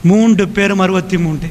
3 பேரும் 63,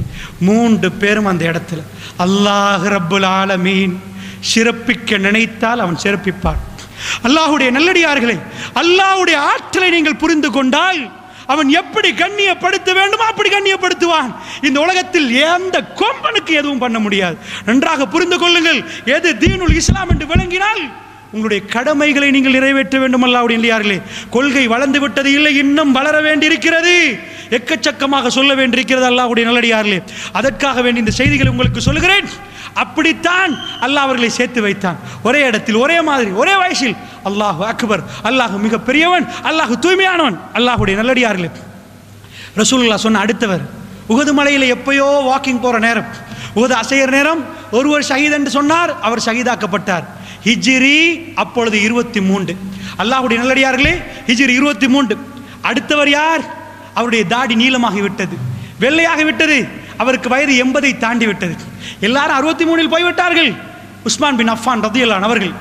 3 பேரும் அந்த இடத்துல. அல்லாஹ் ரப்புல் ஆலமீன் சிறப்பிக்க நினைத்தால் அவன் சிறப்பிப்பான். அல்லாஹ்வுடைய நல்லடியார்களே, அல்லாஹ்வுடைய ஆற்றலை நீங்கள் புரிந்து கொண்டால் அவன் எப்படி கண்ணியப்படுத்த வேண்டுமோ அப்படி கண்ணியப்படுத்துவான். இந்த உலகத்தில் எந்த கொம்பனுக்கு எதுவும் பண்ண முடியாது. நன்றாக புரிந்து கொள்ளுங்கள். எது தீனுல் இஸ்லாம் என்று விளங்கினால் உங்களுடைய கடமைகளை நீங்கள் நிறைவேற்ற வேண்டும். அல்லாஹ்வுடைய நல்லடியார்களே, கொள்கை வளர்ந்து விட்டது இல்லை, இன்னும் வளர வேண்டியிருக்கிறது, எக்கச்சக்கமாக சொல்ல வேண்டியிருக்கிறது. அல்லாஹ்வுடைய நல்லடியார்களே, அதற்காக வேண்டி இந்த செய்திகளை உங்களுக்கு சொல்கிறேன். அப்படித்தான் அல்லாஹ் அவர்களை சேர்த்து வைத்தான். ஒரே இடத்தில், ஒரே மாதிரி, ஒரே வயசில். அல்லாஹ் அக்பர், அல்லாஹ் மிக பெரியவன், அல்லாஹ் தூய்மையானவன். அல்லாஹ்வுடைய நல்லடியார்களே, ரசூலுல்லாஹ் சொன்ன அடுத்தவர் உஹது மலையில் எப்பயோ வாக்கிங் போகிற நேரம், உஹது அசையர் நேரம், ஒருவர் ஷஹீத் என்று சொன்னார், அவர் ஷஹீதாக்கப்பட்டார். ஹிஜ்ரி அப்பொழுது 23. அல்லாஹ்வுடைய நல்லடியார்களே, ஹிஜ்ரி 23. அடுத்தவர் யார்? அவருடைய தாடி நீளமாகி விட்டது, வெள்ளையாகி விட்டது, அவருக்கு வயது 80 தாண்டி விட்டது. எல்லாரும் 63 போய்விட்டார்கள். உஸ்மான் பின் அஃபான் ரலியல்லாஹு அன்ஹு அவர்கள்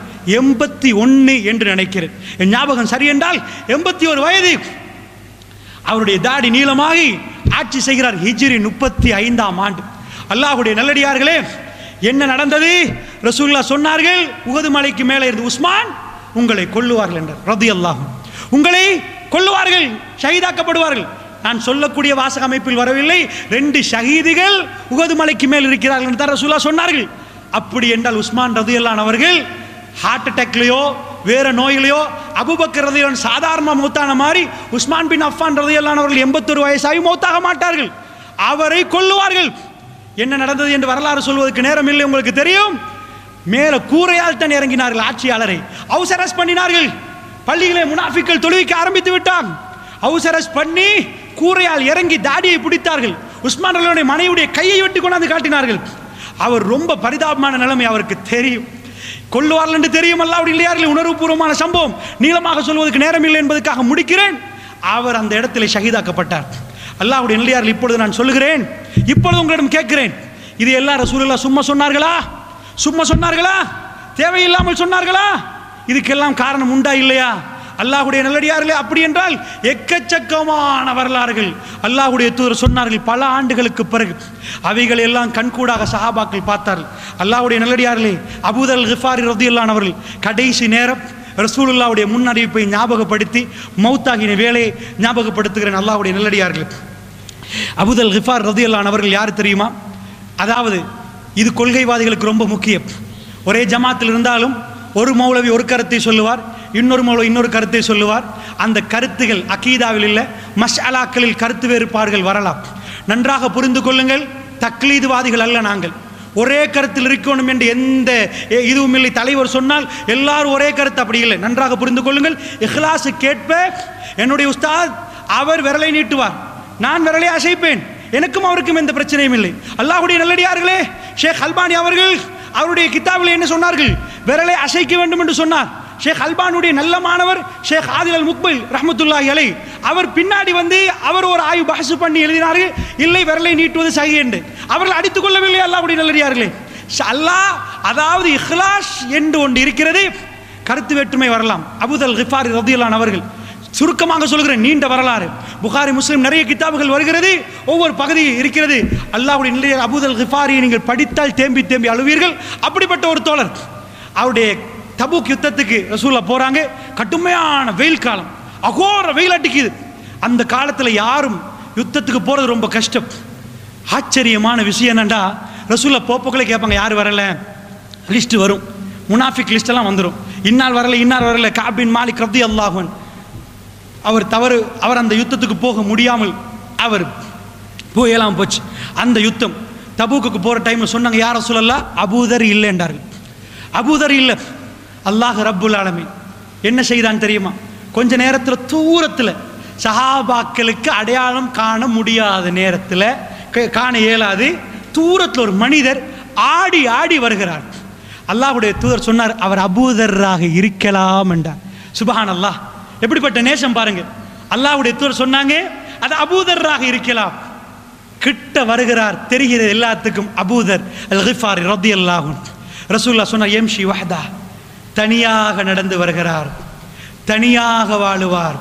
81 என்று நினைக்கிறேன், என் ஞாபகம் சரி என்றால் 81 வயது. அவருடைய தாடி நீளமாகி ஆட்சி செய்கிறார். ஹிஜ்ரி 35ஆம் ஆண்டு. அல்லாஹ்வுடைய நல்லடியார்களே, என்ன நடந்தது? ரசூலுல்லாஹ் சொன்னார்கள், உஹது மலைக்கு மேலே இருந்து உஸ்மான் உங்களை கொல்லுவார்கள் என்றார் ரலியல்லாஹு அன்ஹு. உங்களை கொல்லுவார்கள், ஷஹீதாக்கப்படுவார்கள். நான் சொல்லக்கூடிய வாசக அமைப்பில் வரவில்லை. 2 ஷஹீதுகள் உஹது மலைக்கு மேல் இருக்கிறார்கள் என்று ரசூலுல்லாஹ் சொன்னார்கள். அப்படி என்றால் உஸ்மான் ரலியல்லாஹு அன்ஹு அவர்கள் ஹார்ட் அட்டாக்லையோ வேற நோயிலையோ அபூபக்கர் ரலியல்லாஹு அன்ஹு சாதாரண மௌத்தான மாதிரி உஸ்மான் பின் அஃபான் ரலியல்லாஹு அன்ஹு அவர்கள் 81 வயசாகி மௌத்தாக மாட்டார்கள், அவரை கொல்லுவார்கள். என்ன நடந்தது என்று வரலாறு சொல்வதற்கு நேரம் இல்லை, உங்களுக்கு தெரியும். மேல கூரையால் தான் இறங்கினார்கள், ஆட்சியாளரை ஹவுஸ் அரெஸ்ட் பண்ணினார்கள். பள்ளிகளே முனாஃபிக்கள் தொழுவிக்க ஆரம்பித்து விட்டாங்க. ஹவுஸ் அரெஸ்ட் பண்ணி கூரையால் இறங்கி தாடியை பிடித்தார்கள். உஸ்மான் ரலியல்லாஹு மனைவியுடைய கையை வெட்டி கொண்டாந்து காட்டினார்கள். அவர் ரொம்ப பரிதாபமான நிலைமை அவருக்கு தெரியும், கொல்லுவார்கள் என்று தெரியும். அல்லாஹ்வுடைய இல்லையார்கள் உணர்வுபூர்வமான சம்பவம், நீளமாக சொல்வதற்கு நேரம் இல்லை என்பதற்காக முடிக்கிறேன். அவர் அந்த இடத்துல ஷஹீதாக்கப்பட்டார். அல்லாஹ்வுடைய நல்லடியார்கள், இப்பொழுது நான் சொல்லுகிறேன், இப்பொழுது உங்களிடம் கேட்கிறேன், இது எல்லாம் ரசூலுல்லாஹ் சும்மா சொன்னார்களா? சும்மா சொன்னார்களா? தேவையில்லாமல் சொன்னார்களா? இதுக்கெல்லாம் காரணம் உண்டா இல்லையா? அல்லாஹ்வுடைய நல்லடியார்களே, அப்படி என்றால் எக்கச்சக்கமான வரலாறுகள் அல்லாஹ்வுடைய தூதர் சொன்னார்கள். பல ஆண்டுகளுக்கு பிறகு அவைகள் எல்லாம் கண்கூடாக சஹாபாக்கள் பார்த்தார்கள். அல்லாஹ்வுடைய நல்லடியார்களே, அபூதர் கிஃபாரி ரலியல்லாஹு அன்ஹு அவர்கள் கடைசி நேரம் ரசூலுல்லாஹ்வுடைய முன்னறிவிப்பை ஞாபகப்படுத்தி மௌத்தாகின வேலையை ஞாபகப்படுத்துகிறேன். அல்லாஹ்வுடைய நல்லடியார்கள், அபூதர் கிஃபார் ரலியல்லாஹு அன்ஹு அவர்கள் யார் தெரியுமா? அதாவது இது கொள்கைவாதிகளுக்கு ரொம்ப முக்கியம். ஒரே ஜமாத்தில் இருந்தாலும் ஒரு மௌலவி ஒரு கருத்தை சொல்லுவார், இன்னொரு மௌலவி இன்னொரு கருத்தை சொல்லுவார். அந்த கருத்துகள் அகீதாவில் இல்லை, மஸ்அலாக்களில் கருத்து வேறுபாடுகள் வரலாம். நன்றாக புரிந்து கொள்ளுங்கள், தக்லீதுவாதிகள் அல்ல நாங்கள். ஒரே கருத்தில் இருக்கணும் என்று எந்த இதுவும் இல்லை. தலைவர் சொன்னால் எல்லாரும் ஒரே கருத்து, அப்படி இல்லை. நன்றாக புரிந்து கொள்ளுங்கள். இஹ்லாஸ் கேட்ப என்னுடைய உஸ்தாத் அவர் விரலை நீட்டுவார், நான் விரலை அசைப்பேன், எனக்கும் அவருக்கும் எந்த பிரச்சனையும் இல்லை. அல்லாஹ்வுடைய நல்லடியார்களே, ஷேக் அல்பானி அவர்கள் அவருடைய கிதாபில் என்ன சொன்னார்கள்? விரலை அசைக்க வேண்டும் என்று சொன்னார். ஷேக் அல்பானுடைய நல்ல மாணவர் ஷேக் ஆதில் அல் முக்பில் ரஹ்மத்துல்லாஹி அலைஹி அவர் பின்னாடி வந்து அவர் ஒரு ஆய்வு பஹஸ் பண்ணி எழுதினார்கள், இல்லை விரலை நீட்டுவது சஹீஹ் என்று. அவர்கள் அடித்துக் கொள்ளவில்லை. அல்லாஹ்வுடைய நல்லடியார்களே, அல்லாஹ் அதாவது இஹ்லாஸ் என்று ஒன்று இருக்கிறது. கருத்து வேற்றுமை வரலாம். அபூதர் கிஃபாரி ரலியல்லாஹு அன்ஹு அவர்கள், சுருக்கமாக சொல்கிறேன், நீண்ட வரலாறு, புகாரி முஸ்லிம் நிறைய கிதாபுகள் வருகிறது, ஒவ்வொரு பகுதி இருக்கிறது. அல்லாஹ்வுடைய நல்லடியார் அபூதர் கிஃபாரியை நீங்கள் படித்தால் தேம்பி தேம்பி அழுவீர்கள். அப்படிப்பட்ட ஒரு தோழர், அவருடைய தபூக் யுத்தத்துக்கு ரசூலுல்லாஹ் போறாங்க. கடுமையான வெயில் காலம், அகோர வெயில் அடிக்குது. அந்த காலத்தில் யாரும் யுத்தத்துக்கு போறது ரொம்ப கஷ்டம். ஆச்சரியமான விஷயம் என்னண்டா, ரசூலுல்லாஹ் போப்போக்களே கேட்பாங்க, யார் வரல? லிஸ்ட் வரும், முனாஃபிக் லிஸ்ட் எல்லாம் வந்துடும். இன்னார் வரல, இன்னார் வரல. கஅப் பின் மாலிக் ரலியல்லாஹு அன்ஹு அவர் அந்த யுத்தத்துக்கு போக முடியாமல் அவர் போயெல்லாம் போச்சு. அந்த யுத்தம் தபூக்குக்கு போற டைம்ல சொன்னாங்க, யார் ரசூலல்லாஹ்? அபூதர் இல்லை என்றார்கள். அபூதர் இல்லை. அல்லாஹ் ரப்புல் ஆலமீன் என்ன செய்தான் தெரியுமா? கொஞ்ச நேரத்தில் தூரத்தில் சஹாபாக்களுக்கு அடையாளம் காண முடியாத நேரத்தில், காண இயலாது, தூரத்தில் ஒரு மனிதர் ஆடி ஆடி வருகிறார். அல்லாஹ்வுடைய தூதர் சொன்னார், அவர் அபூதராக இருக்கலாம் என்றார். சுப்ஹானல்லாஹ், எப்படிப்பட்ட நேசம் பாருங்க. அல்லாஹ்வுடைய தூதர் சொன்னாங்க, அது அபூதராக இருக்கலாம். கிட்ட வருகிறார், தெரிகிறது எல்லாத்துக்கும் அபூதர் அல் கிஃபாரி ரலியல்லாஹு அன்ஹு. ரசூலுல்லாஹ் சொன்னார், யம்ஷி வஹ்தா, தனியாக நடந்து வருகிறார், தனியாக வாழுவார்,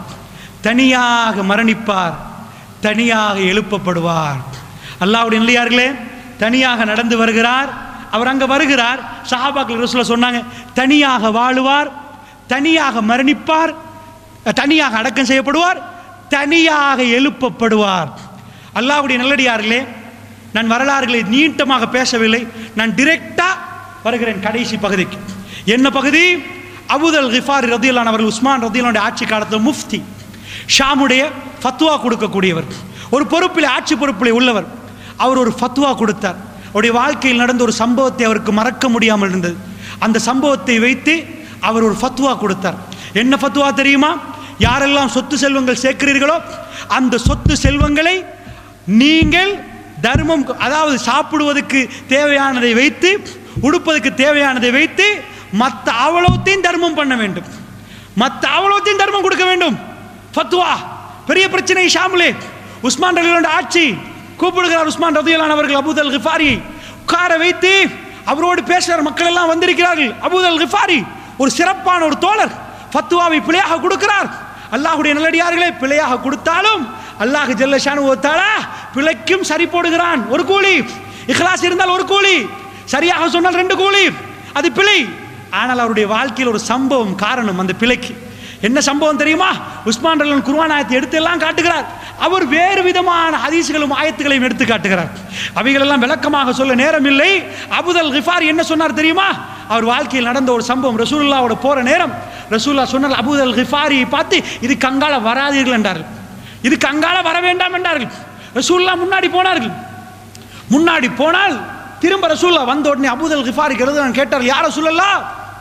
தனியாக மரணிப்பார், தனியாக எழுப்பப்படுவார். அல்லாஹ்வுடைய நல்லடியார்களே, தனியாக நடந்து வருகிறார். அவர் அங்கே வருகிறார். சஹாபாக்கள் ரசூலுல்லாஹ் சொன்னாங்க, தனியாக வாழுவார், தனியாக மரணிப்பார், தனியாக அடக்கம் செய்யப்படுவார், தனியாக எழுப்பப்படுவார். அல்லாஹ்வுடைய நல்லடியார்களே, நான் வரலாறுகளை நீட்டமாக பேசவில்லை, நான் டிரெக்டா வருகிறேன் கடைசி பகுதிக்கு. என்ன பகுதி? அபூதர் கிஃபாரி ரலியல்லாஹு அன்ஹு அவர்கள் உஸ்மான் ரலியல்லாஹு அன்ஹு ஆட்சி காலத்தில் முஃப்தி, ஷாமுடைய ஃபத்வா கொடுக்கக்கூடியவர், ஒரு பொறுப்பில், ஆட்சி பொறுப்பில் உள்ளவர். அவர் ஒரு ஃபத்வா கொடுத்தார். அவருடைய வாழ்க்கையில் நடந்த ஒரு சம்பவத்தை அவருக்கு மறக்க முடியாமல் இருந்தது. அந்த சம்பவத்தை வைத்து அவர் ஒரு ஃபத்வா கொடுத்தார். என்ன ஃபத்வா தெரியுமா? யாரெல்லாம் சொத்து செல்வங்கள் சேர்க்கிறீர்களோ அந்த சொத்து செல்வங்களை நீங்கள் தர்மம், அதாவது சாப்பிடுவதற்கு தேவையானதை வைத்து, உடுப்பதற்கு தேவையானதை வைத்து மற்ற அவ்வளவுத்தையும் தர்மம் பண்ண வேண்டும், மற்ற அவ்வளவுத்தையும் தர்மம் கொடுக்க வேண்டும். ஃபத்வா பெரிய பிரச்சனை ஷாமுலே. உஸ்மான் ரலியல்லாஹு அன்ஹு ஆட்சி கூப்பிடுகிறார். உஸ்மான் ரலியல்லாஹு அன்ஹு அவர்கள் அபூதர் கிஃபாரி உட்கார வைத்து அவரோடு பேசுகிறார். மக்கள் எல்லாம் வந்திருக்கிறார்கள். அபூதர் கிஃபாரி ஒரு சிறப்பான ஒரு தோழர், ஃபத்வாவை பிழையாக கொடுக்கிறார். அல்லாஹ்வுடைய நல்லடியார்களே, பிழையாக கொடுத்தாலும் அல்லாஹ் ஜல்ல ஷானஹு வ தஆலா பிழைக்கும் சரி போடுகிறான். ஒரு கூலி, இக்லாஸ் இருந்தால் ஒரு கூலி, சரியாக சொன்னால் 2 கூலி, அது பிழை. ஆனால் அவருடைய வாழ்க்கையில் ஒரு சம்பவம் காரணம் அந்த பிழைக்கு. என்ன சம்பவம் தெரியுமா? உஸ்மான் ரலியல்லாஹு அன்ஹு குர்ஆன் ஆயத்தை எடுத்து எல்லாம் காட்டுகிறார். அவர் வேறு விதமான ஹதீஸ்களும் ஆயத்துகளையும் எடுத்து காட்டுகிறார். அவைகளெல்லாம் விளக்கமாக சொல்ல நேரம் இல்லை. அபூதர் கிஃபாரி என்ன சொன்னார் தெரியுமா? அவர் வாழ்க்கையில் நடந்த ஒரு சம்பவம். ரசூலுல்லாஹ்வோட போற நேரம் ரசூலுல்லாஹ் சொன்னார், அபூதர் கிஃபாரியை பார்த்து, இது கங்கால வராதீர்கள் என்றார்கள், இது கங்கால வர வேண்டாம் என்றார்கள். ரசூலுல்லாஹ் முன்னாடி போனார்கள். முன்னாடி போனால் திரும்ப ரசூலுல்லாஹ் வந்த உடனே அபூதர் கிஃபாரி கேட்டார், யார் ரசூலுல்லாஹ்?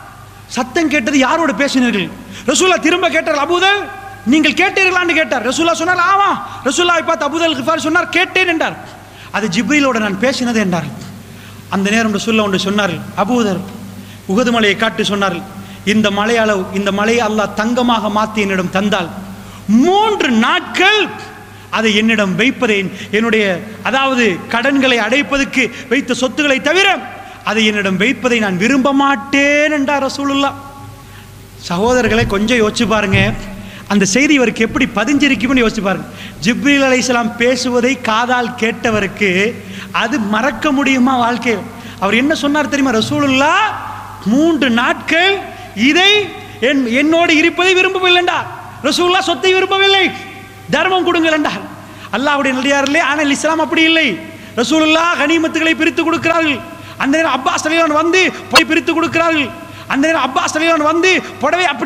சத்தம் கேட்டது, யாரோடு பேசினீர்கள்? ரசூலுல்லாஹ் திரும்ப கேட்டார், அபூதர் நீங்கள் கேட்டீர்களான்னு கேட்டார். ரசூலுல்லாஹ் சொன்னார், ஆமா. ரசூலுல்லாஹை பார்த்து அபூதர் கிஃபாரி சொன்னார், கேட்டேன் என்றார். அது ஜிப்ரீலோட நான் பேசினது என்றார். அந்த நேரம் ரசூலுல்லாஹ் ஒன்று சொன்னார்கள், அபூதர் உஹது மலையை காட்டி சொன்னார்கள், இந்த மலை அளவு, இந்த மலையை அல்லாஹ் தங்கமாக மாற்றி என்னிடம் தந்தால் 3 நாட்கள் அதை என்னிடம் வைப்பதே, என்னுடைய அதாவது கடன்களை அடைப்பதற்கு வைத்த சொத்துக்களை தவிர அதை என்னிடம் வைப்பதை நான் விரும்ப மாட்டேன் என்றார் ரசூலுல்லாஹ். சகோதரர்களை கொஞ்சம் யோசிச்சு பாருங்க, அந்த செய்தி இவருக்கு எப்படி பதிஞ்சிருக்கும்னு யோசிச்சு பாருங்க. ஜிப்ரீல் அலைஹிஸ்ஸலாம் பேசுவதை காதால் கேட்டவருக்கு அது மறக்க முடியுமா வாழ்க்கையில்? அவர் என்ன சொன்னார் தெரியுமா? ரசூலுல்லாஹ் 3 நாட்கள் இதை என்னோடு இருப்பதை விரும்பவில்லை என்றார். ரசூலுல்லாஹ் சொத்தை விரும்பவில்லை, தர்மம் கொடுங்கள் என்றார். அல்லாஹ்வுடைய நல்லடியார்களே, ஆனால் இஸ்லாம் அப்படி இல்லை. ரசூலுல்லாஹ் கனிமத்துகளை பிரித்து கொடுக்கிறார்கள். அந்த நேரம் அப்பாஸ் ரலியல்லாஹு அன்ஹு வந்து போய் பிரித்து கொடுக்கிறார்கள். அந்த நேரம் அப்பாஸ் ரலியல்லாஹு அன்ஹு வந்து புடவை அப்படி